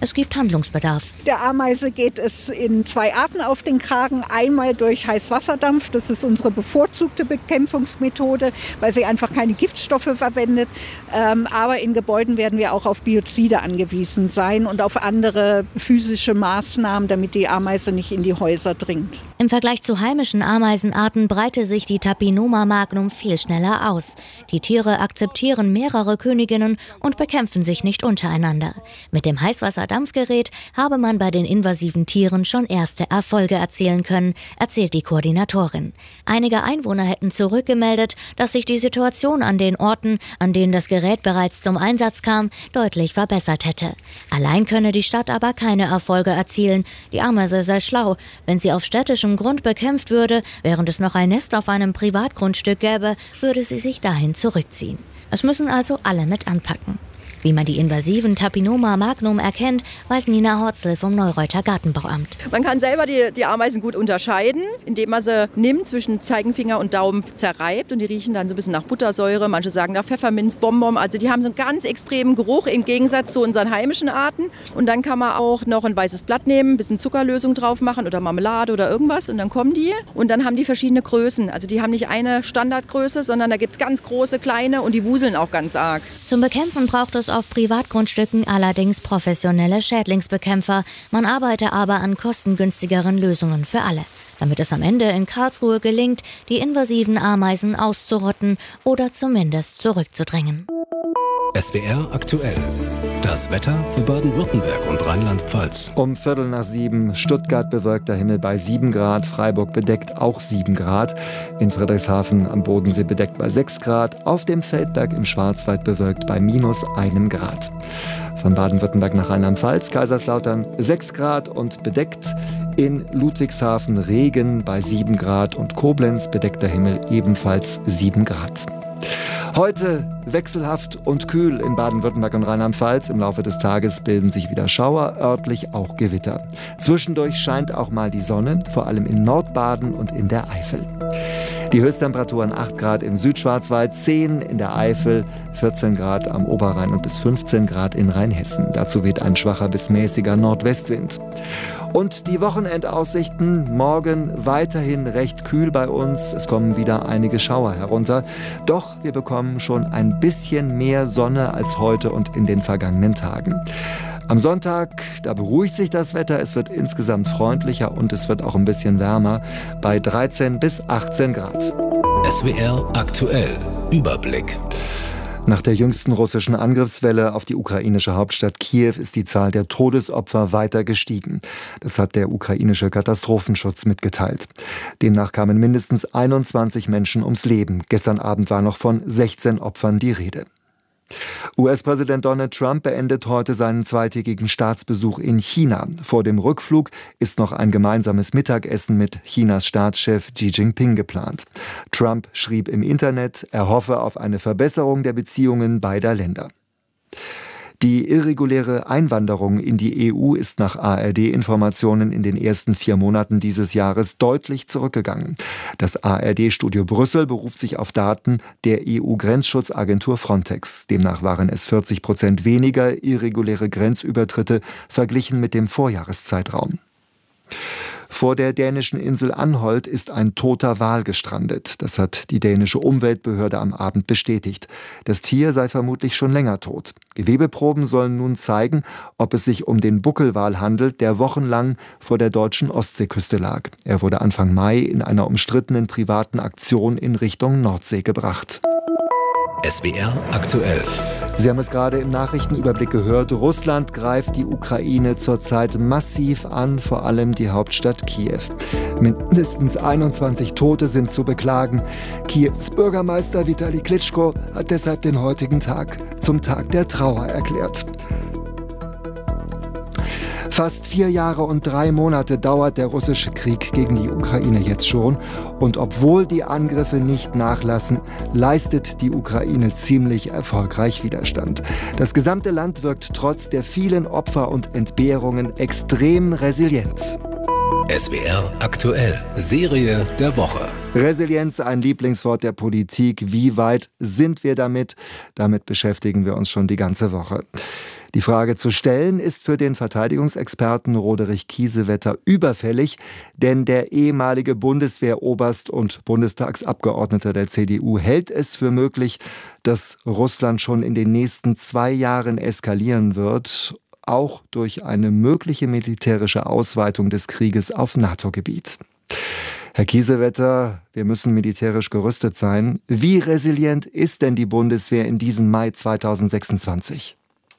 Es gibt Handlungsbedarf. Der Ameise geht es in 2 Arten auf den Kragen. Einmal durch Heißwasserdampf, das ist unsere bevorzugte Bekämpfungsmethode, weil sie einfach keine Giftstoffe verwendet. Aber in Gebäuden werden wir auch auf Biozide angewiesen sein und auf andere physische Maßnahmen, damit die Ameise nicht in die Häuser dringt. Im Vergleich zu heimischen Ameisenarten breite sich die Tapinoma magnum viel schneller aus. Die Tiere akzeptieren mehrere Königinnen und bekämpfen sich nicht untereinander. Mit dem Heißwasserdampfgerät habe man bei den invasiven Tieren schon erste Erfolge erzielen können, erzählt die Koordinatorin. Einige Einwohner hätten zurückgemeldet, dass sich die Situation an den Orten, an denen das Gerät bereits zum Einsatz kam, deutlich verbessert hätte. Allein könne die Stadt aber keine Erfolge erzielen. Die Ameise sei schlau. Wenn sie auf städtischem Grund bekämpft würde, während es noch ein Nest auf einem Privatgrundstück gäbe, würde sie sich dahin zurückziehen. Es müssen also alle mit anpacken. Wie man die invasiven Tapinoma magnum erkennt, weiß Nina Horzel vom Neureuter Gartenbauamt. Man kann selber die Ameisen gut unterscheiden, indem man sie nimmt, zwischen Zeigefinger und Daumen zerreibt und die riechen dann so ein bisschen nach Buttersäure. Manche sagen nach Pfefferminz, Bonbon. Also die haben so einen ganz extremen Geruch im Gegensatz zu unseren heimischen Arten. Und dann kann man auch noch ein weißes Blatt nehmen, ein bisschen Zuckerlösung drauf machen oder Marmelade oder irgendwas. Und dann kommen die und dann haben die verschiedene Größen. Also die haben nicht eine Standardgröße, sondern da gibt es ganz große, kleine und die wuseln auch ganz arg. Zum Bekämpfen braucht es auf Privatgrundstücken allerdings professionelle Schädlingsbekämpfer. Man arbeite aber an kostengünstigeren Lösungen für alle, damit es am Ende in Karlsruhe gelingt, die invasiven Ameisen auszurotten oder zumindest zurückzudrängen. SWR aktuell. Das Wetter für Baden-Württemberg und Rheinland-Pfalz. Um 6:15 Stuttgart bewölkter Himmel bei 7 Grad, Freiburg bedeckt auch 7 Grad, in Friedrichshafen am Bodensee bedeckt bei 6 Grad, auf dem Feldberg im Schwarzwald bewölkt bei -1 Grad. Von Baden-Württemberg nach Rheinland-Pfalz, Kaiserslautern 6 Grad und bedeckt, in Ludwigshafen Regen bei 7 Grad und Koblenz bedeckter Himmel ebenfalls 7 Grad. Heute wechselhaft und kühl in Baden-Württemberg und Rheinland-Pfalz. Im Laufe des Tages bilden sich wieder Schauer, örtlich auch Gewitter. Zwischendurch scheint auch mal die Sonne, vor allem in Nordbaden und in der Eifel. Die Höchsttemperaturen 8 Grad im Südschwarzwald, 10 in der Eifel, 14 Grad am Oberrhein und bis 15 Grad in Rheinhessen. Dazu weht ein schwacher bis mäßiger Nordwestwind. Und die Wochenendaussichten, morgen weiterhin recht kühl bei uns. Es kommen wieder einige Schauer herunter. Doch wir bekommen schon ein bisschen mehr Sonne als heute und in den vergangenen Tagen. Am Sonntag, da beruhigt sich das Wetter, es wird insgesamt freundlicher und es wird auch ein bisschen wärmer bei 13 bis 18 Grad. SWR aktuell. Überblick. Nach der jüngsten russischen Angriffswelle auf die ukrainische Hauptstadt Kiew ist die Zahl der Todesopfer weiter gestiegen. Das hat der ukrainische Katastrophenschutz mitgeteilt. Demnach kamen mindestens 21 Menschen ums Leben. Gestern Abend war noch von 16 Opfern die Rede. US-Präsident Donald Trump beendet heute seinen zweitägigen Staatsbesuch in China. Vor dem Rückflug ist noch ein gemeinsames Mittagessen mit Chinas Staatschef Xi Jinping geplant. Trump schrieb im Internet, er hoffe auf eine Verbesserung der Beziehungen beider Länder. Die irreguläre Einwanderung in die EU ist nach ARD-Informationen in den ersten 4 Monaten dieses Jahres deutlich zurückgegangen. Das ARD-Studio Brüssel beruft sich auf Daten der EU-Grenzschutzagentur Frontex. Demnach waren es 40% weniger irreguläre Grenzübertritte verglichen mit dem Vorjahreszeitraum. Vor der dänischen Insel Anholt ist ein toter Wal gestrandet. Das hat die dänische Umweltbehörde am Abend bestätigt. Das Tier sei vermutlich schon länger tot. Gewebeproben sollen nun zeigen, ob es sich um den Buckelwal handelt, der wochenlang vor der deutschen Ostseeküste lag. Er wurde Anfang Mai in einer umstrittenen privaten Aktion in Richtung Nordsee gebracht. SWR aktuell. Sie haben es gerade im Nachrichtenüberblick gehört. Russland greift die Ukraine zurzeit massiv an, vor allem die Hauptstadt Kiew. Mindestens 21 Tote sind zu beklagen. Kiews Bürgermeister Vitali Klitschko hat deshalb den heutigen Tag zum Tag der Trauer erklärt. Fast 4 Jahre und 3 Monate dauert der russische Krieg gegen die Ukraine jetzt schon. Und obwohl die Angriffe nicht nachlassen, leistet die Ukraine ziemlich erfolgreich Widerstand. Das gesamte Land wirkt trotz der vielen Opfer und Entbehrungen extrem resilient. SWR aktuell. Serie der Woche. Resilienz, ein Lieblingswort der Politik. Wie weit sind wir damit? Damit beschäftigen wir uns schon die ganze Woche. Die Frage zu stellen ist für den Verteidigungsexperten Roderich Kiesewetter überfällig, denn der ehemalige Bundeswehroberst und Bundestagsabgeordneter der CDU hält es für möglich, dass Russland schon in den nächsten 2 Jahren eskalieren wird, auch durch eine mögliche militärische Ausweitung des Krieges auf NATO-Gebiet. Herr Kiesewetter, wir müssen militärisch gerüstet sein. Wie resilient ist denn die Bundeswehr in diesem Mai 2026?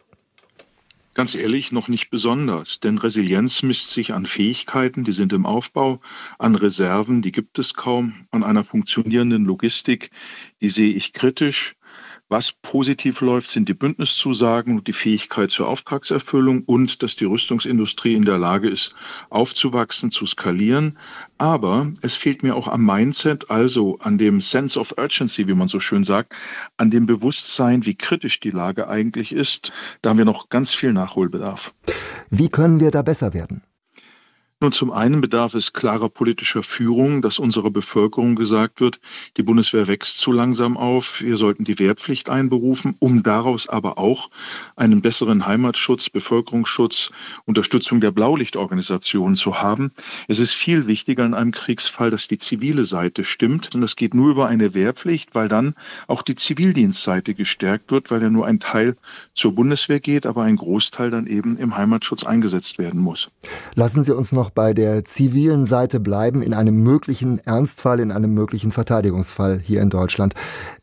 Ganz ehrlich, noch nicht besonders, denn Resilienz misst sich an Fähigkeiten, die sind im Aufbau, an Reserven, die gibt es kaum, an einer funktionierenden Logistik, die sehe ich kritisch. Was positiv läuft, sind die Bündniszusagen und die Fähigkeit zur Auftragserfüllung und dass die Rüstungsindustrie in der Lage ist, aufzuwachsen, zu skalieren. Aber es fehlt mir auch am Mindset, also an dem Sense of Urgency, wie man so schön sagt, an dem Bewusstsein, wie kritisch die Lage eigentlich ist. Da haben wir noch ganz viel Nachholbedarf. Wie können wir da besser werden? Nun, zum einen bedarf es klarer politischer Führung, dass unserer Bevölkerung gesagt wird, die Bundeswehr wächst zu langsam auf, wir sollten die Wehrpflicht einberufen, um daraus aber auch einen besseren Heimatschutz, Bevölkerungsschutz, Unterstützung der Blaulichtorganisationen zu haben. Es ist viel wichtiger in einem Kriegsfall, dass die zivile Seite stimmt. Und das geht nur über eine Wehrpflicht, weil dann auch die Zivildienstseite gestärkt wird, weil ja nur ein Teil zur Bundeswehr geht, aber ein Großteil dann eben im Heimatschutz eingesetzt werden muss. Lassen Sie uns noch bei der zivilen Seite bleiben, in einem möglichen Ernstfall, in einem möglichen Verteidigungsfall hier in Deutschland.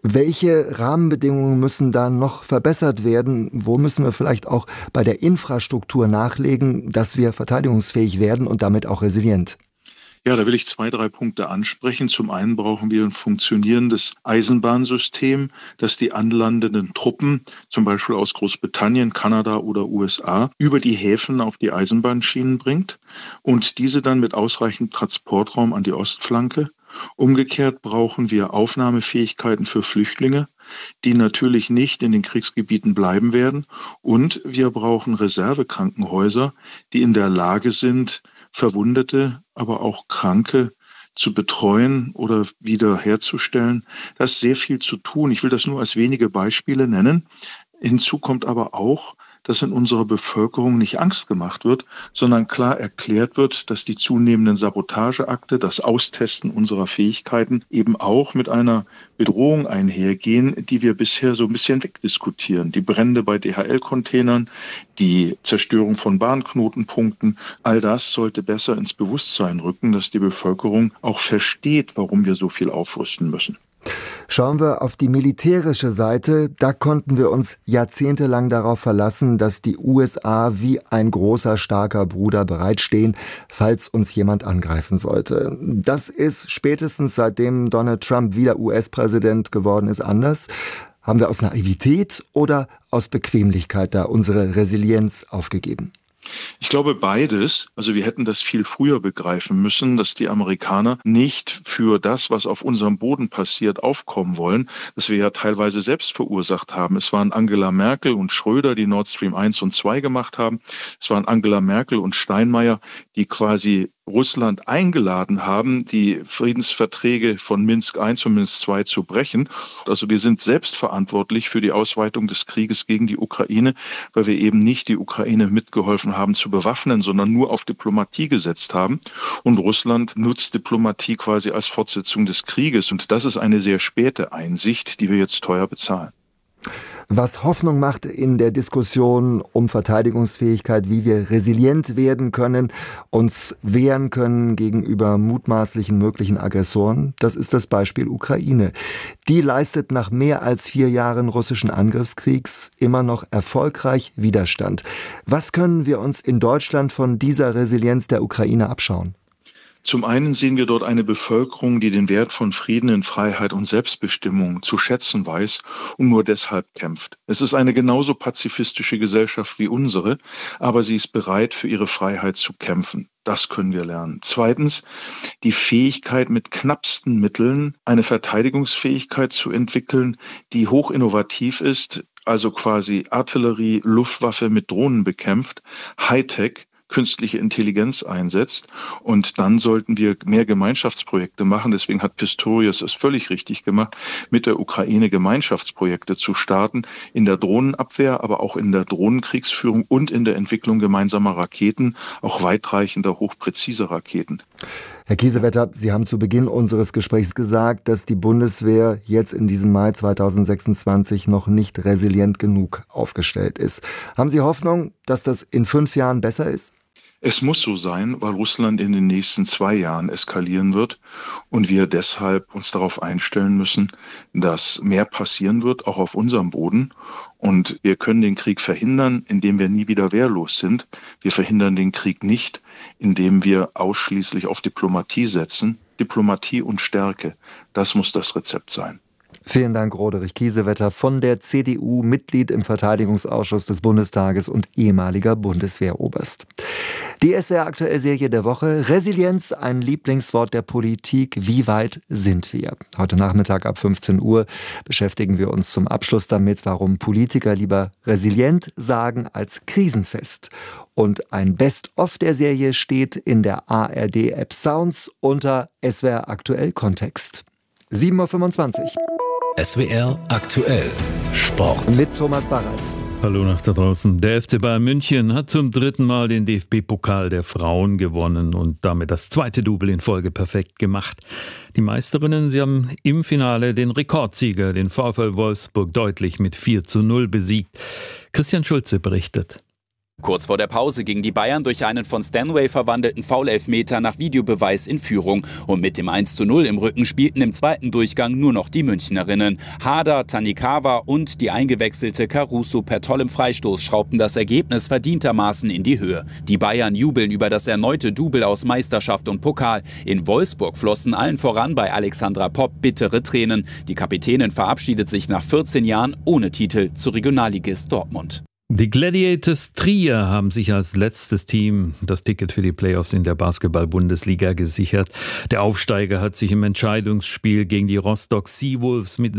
Welche Rahmenbedingungen müssen da noch verbessert werden? Wo müssen wir vielleicht auch bei der Infrastruktur nachlegen, dass wir verteidigungsfähig werden und damit auch resilient? Ja, da will ich 2, 3 Punkte ansprechen. Zum einen brauchen wir ein funktionierendes Eisenbahnsystem, das die anlandenden Truppen, zum Beispiel aus Großbritannien, Kanada oder USA, über die Häfen auf die Eisenbahnschienen bringt und diese dann mit ausreichend Transportraum an die Ostflanke. Umgekehrt brauchen wir Aufnahmefähigkeiten für Flüchtlinge, die natürlich nicht in den Kriegsgebieten bleiben werden. Und wir brauchen Reservekrankenhäuser, die in der Lage sind, Verwundete, aber auch Kranke zu betreuen oder wiederherzustellen. Da ist sehr viel zu tun. Ich will das nur als wenige Beispiele nennen. Hinzu kommt aber auch, dass in unserer Bevölkerung nicht Angst gemacht wird, sondern klar erklärt wird, dass die zunehmenden Sabotageakte, das Austesten unserer Fähigkeiten eben auch mit einer Bedrohung einhergehen, die wir bisher so ein bisschen wegdiskutieren. Die Brände bei DHL-Containern, die Zerstörung von Bahnknotenpunkten, all das sollte besser ins Bewusstsein rücken, dass die Bevölkerung auch versteht, warum wir so viel aufrüsten müssen. Schauen wir auf die militärische Seite. Da konnten wir uns jahrzehntelang darauf verlassen, dass die USA wie ein großer, starker Bruder bereitstehen, falls uns jemand angreifen sollte. Das ist spätestens seitdem Donald Trump wieder US-Präsident geworden ist anders. Haben wir aus Naivität oder aus Bequemlichkeit da unsere Resilienz aufgegeben? Ich glaube beides. Also wir hätten das viel früher begreifen müssen, dass die Amerikaner nicht für das, was auf unserem Boden passiert, aufkommen wollen, das wir ja teilweise selbst verursacht haben. Es waren Angela Merkel und Schröder, die Nord Stream 1 und 2 gemacht haben. Es waren Angela Merkel und Steinmeier, die quasi Russland eingeladen haben, die Friedensverträge von Minsk I und Minsk II zu brechen. Also wir sind selbst verantwortlich für die Ausweitung des Krieges gegen die Ukraine, weil wir eben nicht die Ukraine mitgeholfen haben zu bewaffnen, sondern nur auf Diplomatie gesetzt haben. Und Russland nutzt Diplomatie quasi als Fortsetzung des Krieges. Und das ist eine sehr späte Einsicht, die wir jetzt teuer bezahlen. Was Hoffnung macht in der Diskussion um Verteidigungsfähigkeit, wie wir resilient werden können, uns wehren können gegenüber mutmaßlichen möglichen Aggressoren, das ist das Beispiel Ukraine. Die leistet nach mehr als 4 Jahren russischen Angriffskriegs immer noch erfolgreich Widerstand. Was können wir uns in Deutschland von dieser Resilienz der Ukraine abschauen? Zum einen sehen wir dort eine Bevölkerung, die den Wert von Frieden in Freiheit und Selbstbestimmung zu schätzen weiß und nur deshalb kämpft. Es ist eine genauso pazifistische Gesellschaft wie unsere, aber sie ist bereit, für ihre Freiheit zu kämpfen. Das können wir lernen. Zweitens, die Fähigkeit, mit knappsten Mitteln eine Verteidigungsfähigkeit zu entwickeln, die hoch innovativ ist, also quasi Artillerie, Luftwaffe mit Drohnen bekämpft, Hightech, künstliche Intelligenz einsetzt. Und dann sollten wir mehr Gemeinschaftsprojekte machen. Deswegen hat Pistorius es völlig richtig gemacht, mit der Ukraine Gemeinschaftsprojekte zu starten, in der Drohnenabwehr, aber auch in der Drohnenkriegsführung und in der Entwicklung gemeinsamer Raketen, auch weitreichender, hochpräziser Raketen. Herr Kiesewetter, Sie haben zu Beginn unseres Gesprächs gesagt, dass die Bundeswehr jetzt in diesem Mai 2026 noch nicht resilient genug aufgestellt ist. Haben Sie Hoffnung, dass das in 5 Jahren besser ist? Es muss so sein, weil Russland in den nächsten 2 Jahren eskalieren wird und wir deshalb uns darauf einstellen müssen, dass mehr passieren wird, auch auf unserem Boden. Und wir können den Krieg verhindern, indem wir nie wieder wehrlos sind. Wir verhindern den Krieg nicht, indem wir ausschließlich auf Diplomatie setzen. Diplomatie und Stärke, das muss das Rezept sein. Vielen Dank, Roderich Kiesewetter von der CDU, Mitglied im Verteidigungsausschuss des Bundestages und ehemaliger Bundeswehroberst. Die SWR-Aktuell-Serie der Woche. Resilienz, ein Lieblingswort der Politik. Wie weit sind wir? Heute Nachmittag ab 15 Uhr beschäftigen wir uns zum Abschluss damit, warum Politiker lieber resilient sagen als krisenfest. Und ein Best-of der Serie steht in der ARD-App Sounds unter SWR-Aktuell-Kontext. 7.25 Uhr. SWR Aktuell Sport. Mit Thomas Barras. Hallo nach da draußen. Der FC Bayern München hat zum 3. Mal den DFB-Pokal der Frauen gewonnen und damit das 2. Double in Folge perfekt gemacht. Die Meisterinnen, sie haben im Finale den Rekordsieger, den VfL Wolfsburg, deutlich mit 4:0 besiegt. Christian Schulze berichtet. Kurz vor der Pause gingen die Bayern durch einen von Stanway verwandelten Foul-Elfmeter nach Videobeweis in Führung. Und mit dem 1:0 im Rücken spielten im zweiten Durchgang nur noch die Münchnerinnen. Harder, Tanikawa und die eingewechselte Caruso per tollem Freistoß schraubten das Ergebnis verdientermaßen in die Höhe. Die Bayern jubeln über das erneute Double aus Meisterschaft und Pokal. In Wolfsburg flossen allen voran bei Alexandra Popp bittere Tränen. Die Kapitänin verabschiedet sich nach 14 Jahren ohne Titel zu Regionalligist Dortmund. Die Gladiators Trier haben sich als letztes Team das Ticket für die Playoffs in der Basketball-Bundesliga gesichert. Der Aufsteiger hat sich im Entscheidungsspiel gegen die Rostock Seawolves mit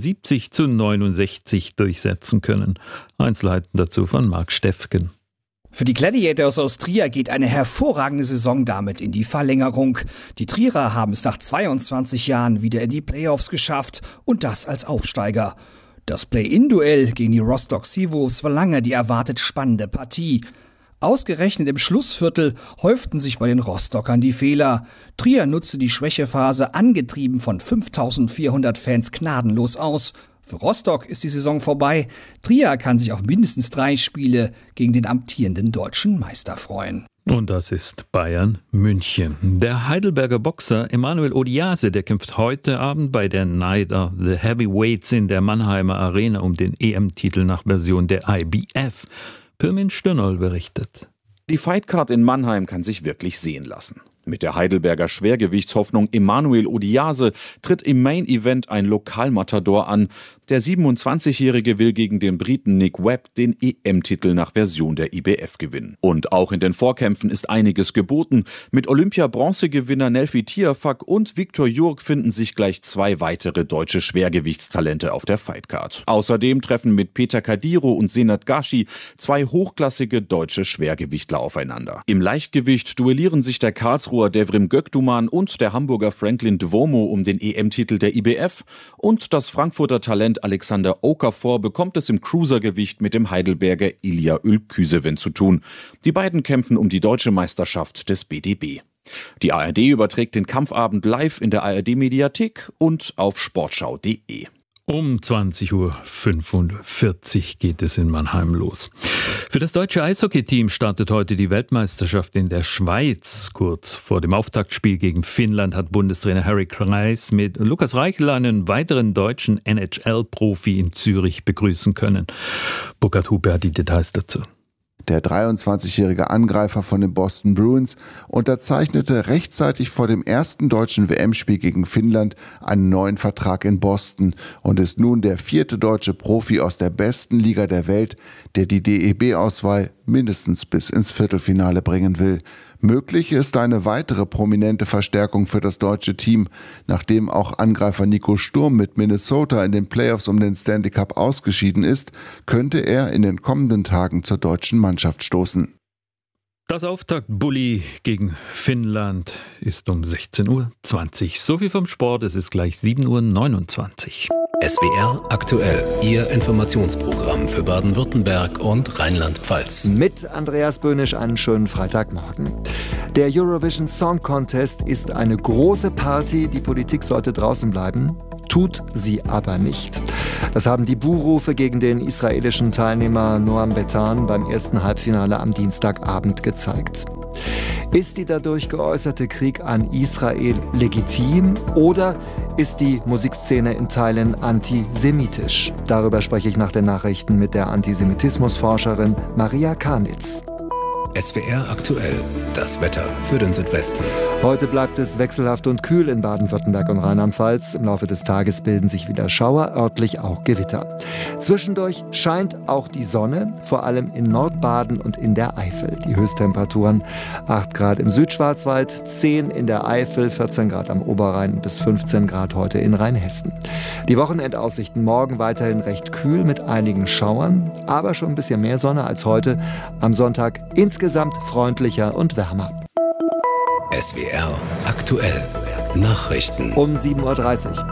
76:69 durchsetzen können. Einzelheiten dazu von Marc Steffgen. Für die Gladiators aus Trier geht eine hervorragende Saison damit in die Verlängerung. Die Trierer haben es nach 22 Jahren wieder in die Playoffs geschafft und das als Aufsteiger. Das Play-In-Duell gegen die Rostock Seawolves war lange die erwartet spannende Partie. Ausgerechnet im Schlussviertel häuften sich bei den Rostockern die Fehler. Trier nutzte die Schwächephase angetrieben von 5.400 Fans gnadenlos aus. Für Rostock ist die Saison vorbei. Trier kann sich auf mindestens 3 Spiele gegen den amtierenden deutschen Meister freuen. Und das ist Bayern München. Der Heidelberger Boxer Emanuel Odiase, der kämpft heute Abend bei der Night of the Heavyweights in der Mannheimer Arena um den EM-Titel nach Version der IBF. Pirmin Stürnoll berichtet. Die Fightcard in Mannheim kann sich wirklich sehen lassen. Mit der Heidelberger Schwergewichtshoffnung Emanuel Odiase tritt im Main-Event ein Lokalmatador an. Der 27-Jährige will gegen den Briten Nick Webb den EM-Titel nach Version der IBF gewinnen. Und auch in den Vorkämpfen ist einiges geboten. Mit Olympia-Bronzegewinner Nelfi Tiafak und Viktor Jurg finden sich gleich 2 weitere deutsche Schwergewichtstalente auf der Fightcard. Außerdem treffen mit Peter Kadiro und Senat Gashi 2 hochklassige deutsche Schwergewichtler aufeinander. Im Leichtgewicht duellieren sich der Karlsruher Devrim Göktuman und der Hamburger Franklin Dvomo um den EM-Titel der IBF und das Frankfurter Talent Alexander Okafor bekommt es im Cruisergewicht mit dem Heidelberger Ilya Ülküseven zu tun. Die beiden kämpfen um die deutsche Meisterschaft des BDB. Die ARD überträgt den Kampfabend live in der ARD-Mediathek und auf sportschau.de. Um 20:45 Uhr geht es in Mannheim los. Für das deutsche Eishockeyteam startet heute die Weltmeisterschaft in der Schweiz. Kurz vor dem Auftaktspiel gegen Finnland hat Bundestrainer Harry Kreis mit Lukas Reichel einen weiteren deutschen NHL-Profi in Zürich begrüßen können. Burkhard Huber hat die Details dazu. Der 23-jährige Angreifer von den Boston Bruins unterzeichnete rechtzeitig vor dem ersten deutschen WM-Spiel gegen Finnland einen neuen Vertrag in Boston und ist nun der 4. deutsche Profi aus der besten Liga der Welt, der die DEB-Auswahl mindestens bis ins Viertelfinale bringen will. Möglich ist eine weitere prominente Verstärkung für das deutsche Team. Nachdem auch Angreifer Nico Sturm mit Minnesota in den Playoffs um den Stanley Cup ausgeschieden ist, könnte er in den kommenden Tagen zur deutschen Mannschaft stoßen. Das Auftakt-Bulli gegen Finnland ist um 16:20 Uhr. So viel vom Sport, es ist gleich 7:29 Uhr. SWR aktuell, Ihr Informationsprogramm für Baden-Württemberg und Rheinland-Pfalz. Mit Andreas Böhnisch einen schönen Freitagmorgen. Der Eurovision Song Contest ist eine große Party. Die Politik sollte draußen bleiben. Tut sie aber nicht. Das haben die Buhrufe gegen den israelischen Teilnehmer Noam Betan beim ersten Halbfinale am Dienstagabend gezeigt. Ist die dadurch geäußerte Krieg an Israel legitim oder ist die Musikszene in Teilen antisemitisch? Darüber spreche ich nach den Nachrichten mit der Antisemitismusforscherin Maria Karnitz. SWR aktuell, das Wetter für den Südwesten. Heute bleibt es wechselhaft und kühl in Baden-Württemberg und Rheinland-Pfalz. Im Laufe des Tages bilden sich wieder Schauer, örtlich auch Gewitter. Zwischendurch scheint auch die Sonne, vor allem in Nordbaden und in der Eifel. Die Höchsttemperaturen 8 Grad im Südschwarzwald, 10 in der Eifel, 14 Grad am Oberrhein bis 15 Grad heute in Rheinhessen. Die Wochenendaussichten morgen weiterhin recht kühl mit einigen Schauern, aber schon ein bisschen mehr Sonne als heute. Am Sonntag insgesamt freundlicher und wärmer. SWR aktuell. Nachrichten. Um 7:30 Uhr.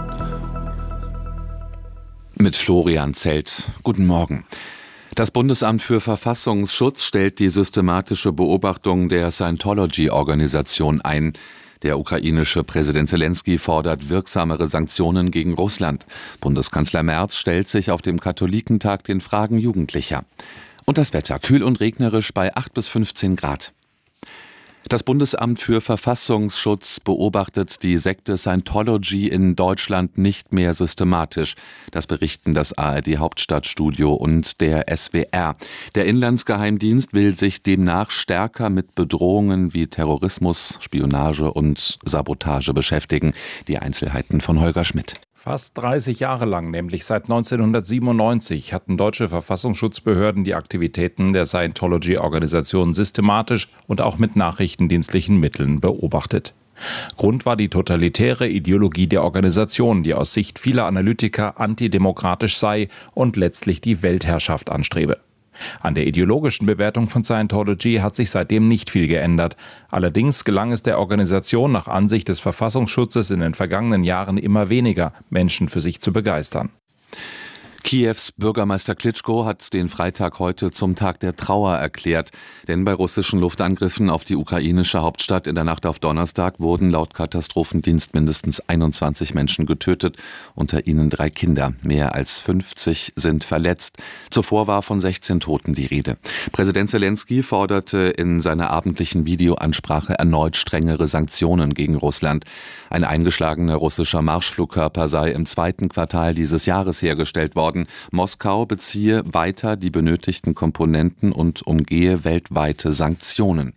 Mit Florian Zelt. Guten Morgen. Das Bundesamt für Verfassungsschutz stellt die systematische Beobachtung der Scientology-Organisation ein. Der ukrainische Präsident Zelensky fordert wirksamere Sanktionen gegen Russland. Bundeskanzler Merz stellt sich auf dem Katholikentag den Fragen Jugendlicher. Und das Wetter, kühl und regnerisch bei 8 bis 15 Grad. Das Bundesamt für Verfassungsschutz beobachtet die Sekte Scientology in Deutschland nicht mehr systematisch. Das berichten das ARD-Hauptstadtstudio und der SWR. Der Inlandsgeheimdienst will sich demnach stärker mit Bedrohungen wie Terrorismus, Spionage und Sabotage beschäftigen. Die Einzelheiten von Holger Schmidt. Fast 30 Jahre lang, nämlich seit 1997, hatten deutsche Verfassungsschutzbehörden die Aktivitäten der Scientology-Organisation systematisch und auch mit nachrichtendienstlichen Mitteln beobachtet. Grund war die totalitäre Ideologie der Organisation, die aus Sicht vieler Analytiker antidemokratisch sei und letztlich die Weltherrschaft anstrebe. An der ideologischen Bewertung von Scientology hat sich seitdem nicht viel geändert. Allerdings gelang es der Organisation nach Ansicht des Verfassungsschutzes in den vergangenen Jahren immer weniger, Menschen für sich zu begeistern. Kiews Bürgermeister Klitschko hat den Freitag heute zum Tag der Trauer erklärt. Denn bei russischen Luftangriffen auf die ukrainische Hauptstadt in der Nacht auf Donnerstag wurden laut Katastrophendienst mindestens 21 Menschen getötet, unter ihnen 3 Kinder. Mehr als 50 sind verletzt. Zuvor war von 16 Toten die Rede. Präsident Zelensky forderte in seiner abendlichen Videoansprache erneut strengere Sanktionen gegen Russland. Ein eingeschlagener russischer Marschflugkörper sei im 2. Quartal dieses Jahres hergestellt worden. Moskau beziehe weiter die benötigten Komponenten und umgehe weltweite Sanktionen.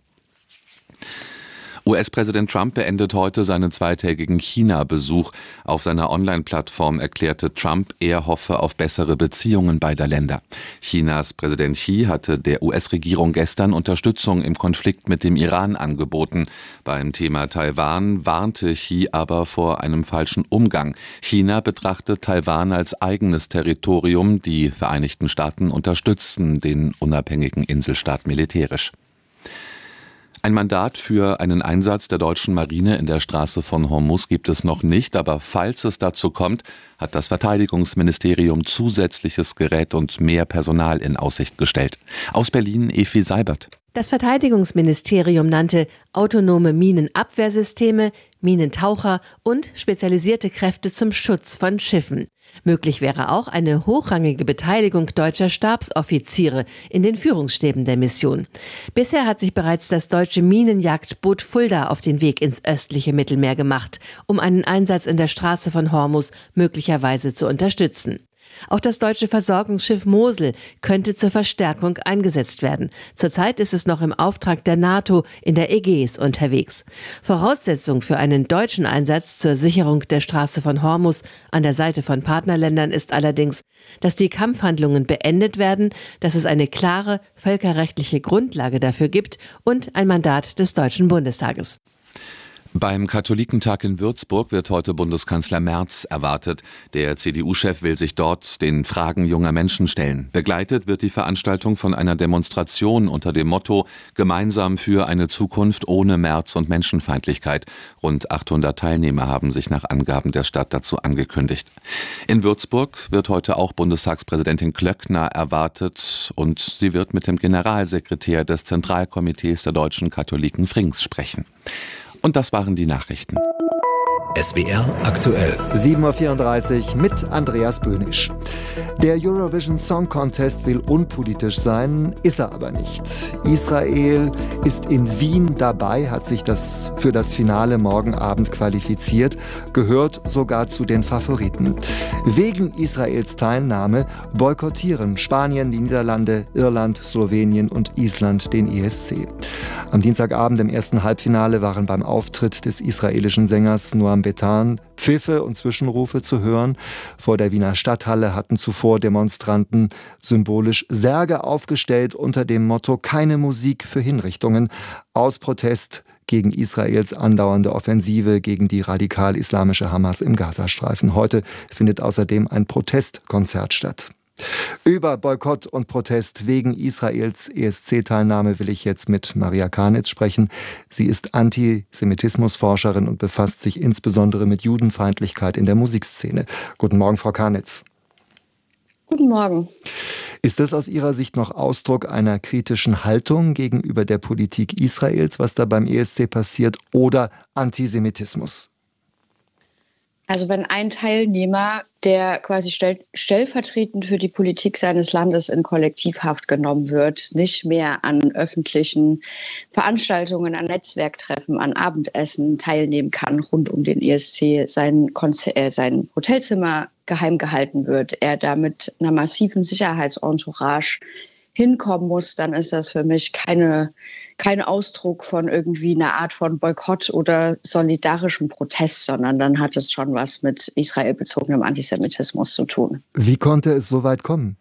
US-Präsident Trump beendet heute seinen zweitägigen China-Besuch. Auf seiner Online-Plattform erklärte Trump, er hoffe auf bessere Beziehungen beider Länder. Chinas Präsident Xi hatte der US-Regierung gestern Unterstützung im Konflikt mit dem Iran angeboten. Beim Thema Taiwan warnte Xi aber vor einem falschen Umgang. China betrachtet Taiwan als eigenes Territorium. Die Vereinigten Staaten unterstützten den unabhängigen Inselstaat militärisch. Ein Mandat für einen Einsatz der deutschen Marine in der Straße von Hormuz gibt es noch nicht, aber falls es dazu kommt, hat das Verteidigungsministerium zusätzliches Gerät und mehr Personal in Aussicht gestellt. Aus Berlin Efi Seibert. Das Verteidigungsministerium nannte autonome Minenabwehrsysteme, Minentaucher und spezialisierte Kräfte zum Schutz von Schiffen. Möglich wäre auch eine hochrangige Beteiligung deutscher Stabsoffiziere in den Führungsstäben der Mission. Bisher hat sich bereits das deutsche Minenjagdboot Fulda auf den Weg ins östliche Mittelmeer gemacht, um einen Einsatz in der Straße von Hormuz möglicherweise zu unterstützen. Auch das deutsche Versorgungsschiff Mosel könnte zur Verstärkung eingesetzt werden. Zurzeit ist es noch im Auftrag der NATO in der Ägäis unterwegs. Voraussetzung für einen deutschen Einsatz zur Sicherung der Straße von Hormuz an der Seite von Partnerländern ist allerdings, dass die Kampfhandlungen beendet werden, dass es eine klare völkerrechtliche Grundlage dafür gibt und ein Mandat des Deutschen Bundestages. Beim Katholikentag in Würzburg wird heute Bundeskanzler Merz erwartet. Der CDU-Chef will sich dort den Fragen junger Menschen stellen. Begleitet wird die Veranstaltung von einer Demonstration unter dem Motto »Gemeinsam für eine Zukunft ohne Merz und Menschenfeindlichkeit«. Rund 800 Teilnehmer haben sich nach Angaben der Stadt dazu angekündigt. In Würzburg wird heute auch Bundestagspräsidentin Klöckner erwartet und sie wird mit dem Generalsekretär des Zentralkomitees der deutschen Katholiken Frings sprechen. Und das waren die Nachrichten. SWR aktuell. 7.34 Uhr mit Andreas Böhnisch. Der Eurovision Song Contest will unpolitisch sein, ist er aber nicht. Israel ist in Wien dabei, hat sich für das Finale morgen Abend qualifiziert, gehört sogar zu den Favoriten. Wegen Israels Teilnahme boykottieren Spanien, die Niederlande, Irland, Slowenien und Island den ESC. Am Dienstagabend im ersten Halbfinale waren beim Auftritt des israelischen Sängers Noam Betan Pfiffe und Zwischenrufe zu hören. Vor der Wiener Stadthalle hatten zuvor Demonstranten symbolisch Särge aufgestellt unter dem Motto »Keine Musik für Hinrichtungen« aus Protest gegen Israels andauernde Offensive gegen die radikal-islamische Hamas im Gazastreifen. Heute findet außerdem ein Protestkonzert statt. Über Boykott und Protest wegen Israels ESC-Teilnahme will ich jetzt mit Maria Kanitz sprechen. Sie ist Antisemitismusforscherin und befasst sich insbesondere mit Judenfeindlichkeit in der Musikszene. Guten Morgen, Frau Kanitz. Guten Morgen. Ist das aus Ihrer Sicht noch Ausdruck einer kritischen Haltung gegenüber der Politik Israels, was da beim ESC passiert, oder Antisemitismus? Also wenn ein Teilnehmer, der quasi stellvertretend für die Politik seines Landes in Kollektivhaft genommen wird, nicht mehr an öffentlichen Veranstaltungen, an Netzwerktreffen, an Abendessen teilnehmen kann rund um den ESC, sein Hotelzimmer geheim gehalten wird, er da mit einer massiven Sicherheitsentourage hinkommen muss, dann ist das für mich kein Ausdruck von irgendwie einer Art von Boykott oder solidarischem Protest, sondern dann hat es schon was mit israelbezogenem Antisemitismus zu tun. Wie konnte es so weit kommen?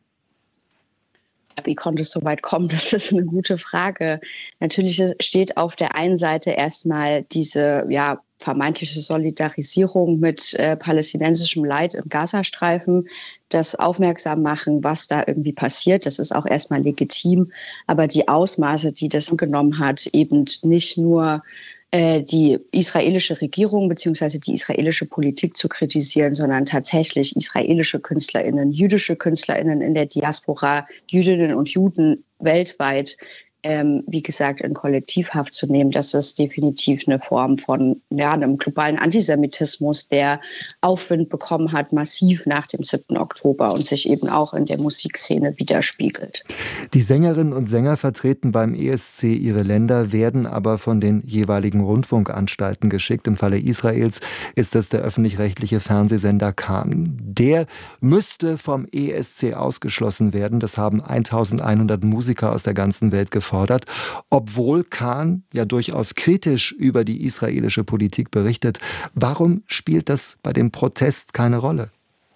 Wie konnte es so weit kommen? Das ist eine gute Frage. Natürlich steht auf der einen Seite erstmal diese vermeintliche Solidarisierung mit palästinensischem Leid im Gazastreifen, das aufmerksam machen, was da irgendwie passiert. Das ist auch erstmal legitim. Aber die Ausmaße, die das genommen hat, eben nicht nur die israelische Regierung bzw. die israelische Politik zu kritisieren, sondern tatsächlich israelische KünstlerInnen, jüdische KünstlerInnen in der Diaspora, Jüdinnen und Juden weltweit, wie gesagt, in Kollektivhaft zu nehmen, das ist definitiv eine Form von einem globalen Antisemitismus, der Aufwind bekommen hat, massiv nach dem 7. Oktober und sich eben auch in der Musikszene widerspiegelt. Die Sängerinnen und Sänger vertreten beim ESC ihre Länder, werden aber von den jeweiligen Rundfunkanstalten geschickt. Im Falle Israels ist das der öffentlich-rechtliche Fernsehsender Kan. Der müsste vom ESC ausgeschlossen werden. Das haben 1100 Musiker aus der ganzen Welt gefordert. Obwohl Kan ja durchaus kritisch über die israelische Politik berichtet. Warum spielt das bei dem Protest keine Rolle?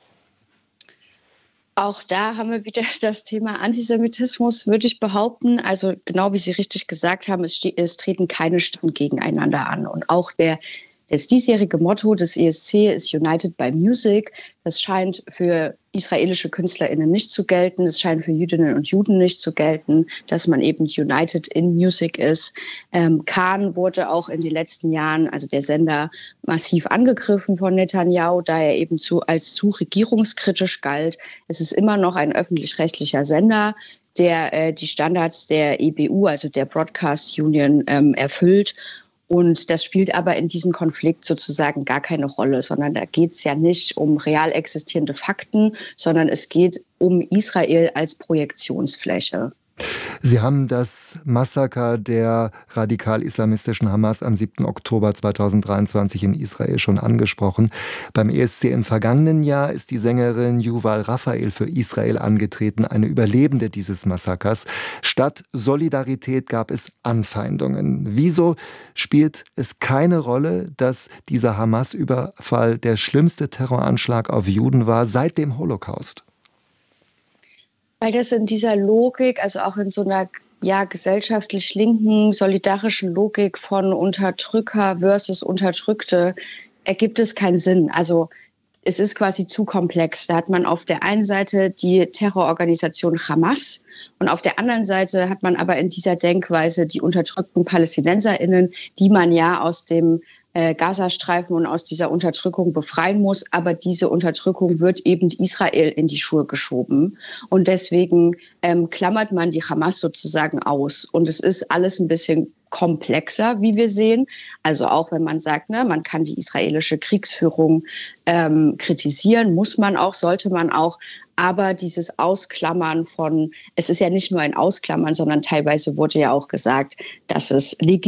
Auch da haben wir wieder das Thema Antisemitismus, würde ich behaupten. Also genau wie Sie richtig gesagt haben, es treten keine Stimmen gegeneinander an. Und auch das diesjährige Motto des ESC ist United by Music. Das scheint für israelische KünstlerInnen nicht zu gelten. Es scheint für Jüdinnen und Juden nicht zu gelten, dass man eben United in Music ist. Kan wurde auch in den letzten Jahren, also der Sender, massiv angegriffen von Netanyahu, da er eben als zu regierungskritisch galt. Es ist immer noch ein öffentlich-rechtlicher Sender, der die Standards der EBU, also der Broadcast Union, erfüllt. Und das spielt aber in diesem Konflikt sozusagen gar keine Rolle, sondern da geht es ja nicht um real existierende Fakten, sondern es geht um Israel als Projektionsfläche. Sie haben das Massaker der radikal-islamistischen Hamas am 7. Oktober 2023 in Israel schon angesprochen. Beim ESC im vergangenen Jahr ist die Sängerin Yuval Raphael für Israel angetreten, eine Überlebende dieses Massakers. Statt Solidarität gab es Anfeindungen. Wieso spielt es keine Rolle, dass dieser Hamas-Überfall der schlimmste Terroranschlag auf Juden war seit dem Holocaust? Weil das in dieser Logik, also auch in so einer gesellschaftlich linken, solidarischen Logik von Unterdrücker versus Unterdrückte ergibt es keinen Sinn. Also es ist quasi zu komplex. Da hat man auf der einen Seite die Terrororganisation Hamas und auf der anderen Seite hat man aber in dieser Denkweise die unterdrückten PalästinenserInnen, die man ja aus dem Gazastreifen und aus dieser Unterdrückung befreien muss. Aber diese Unterdrückung wird eben Israel in die Schuhe geschoben. Und deswegen klammert man die Hamas sozusagen aus. Und es ist alles ein bisschen komplexer, wie wir sehen. Also auch wenn man sagt, man kann die israelische Kriegsführung kritisieren, muss man auch, sollte man auch. Aber dieses Ausklammern es ist ja nicht nur ein Ausklammern, sondern teilweise wurde ja auch gesagt, dass es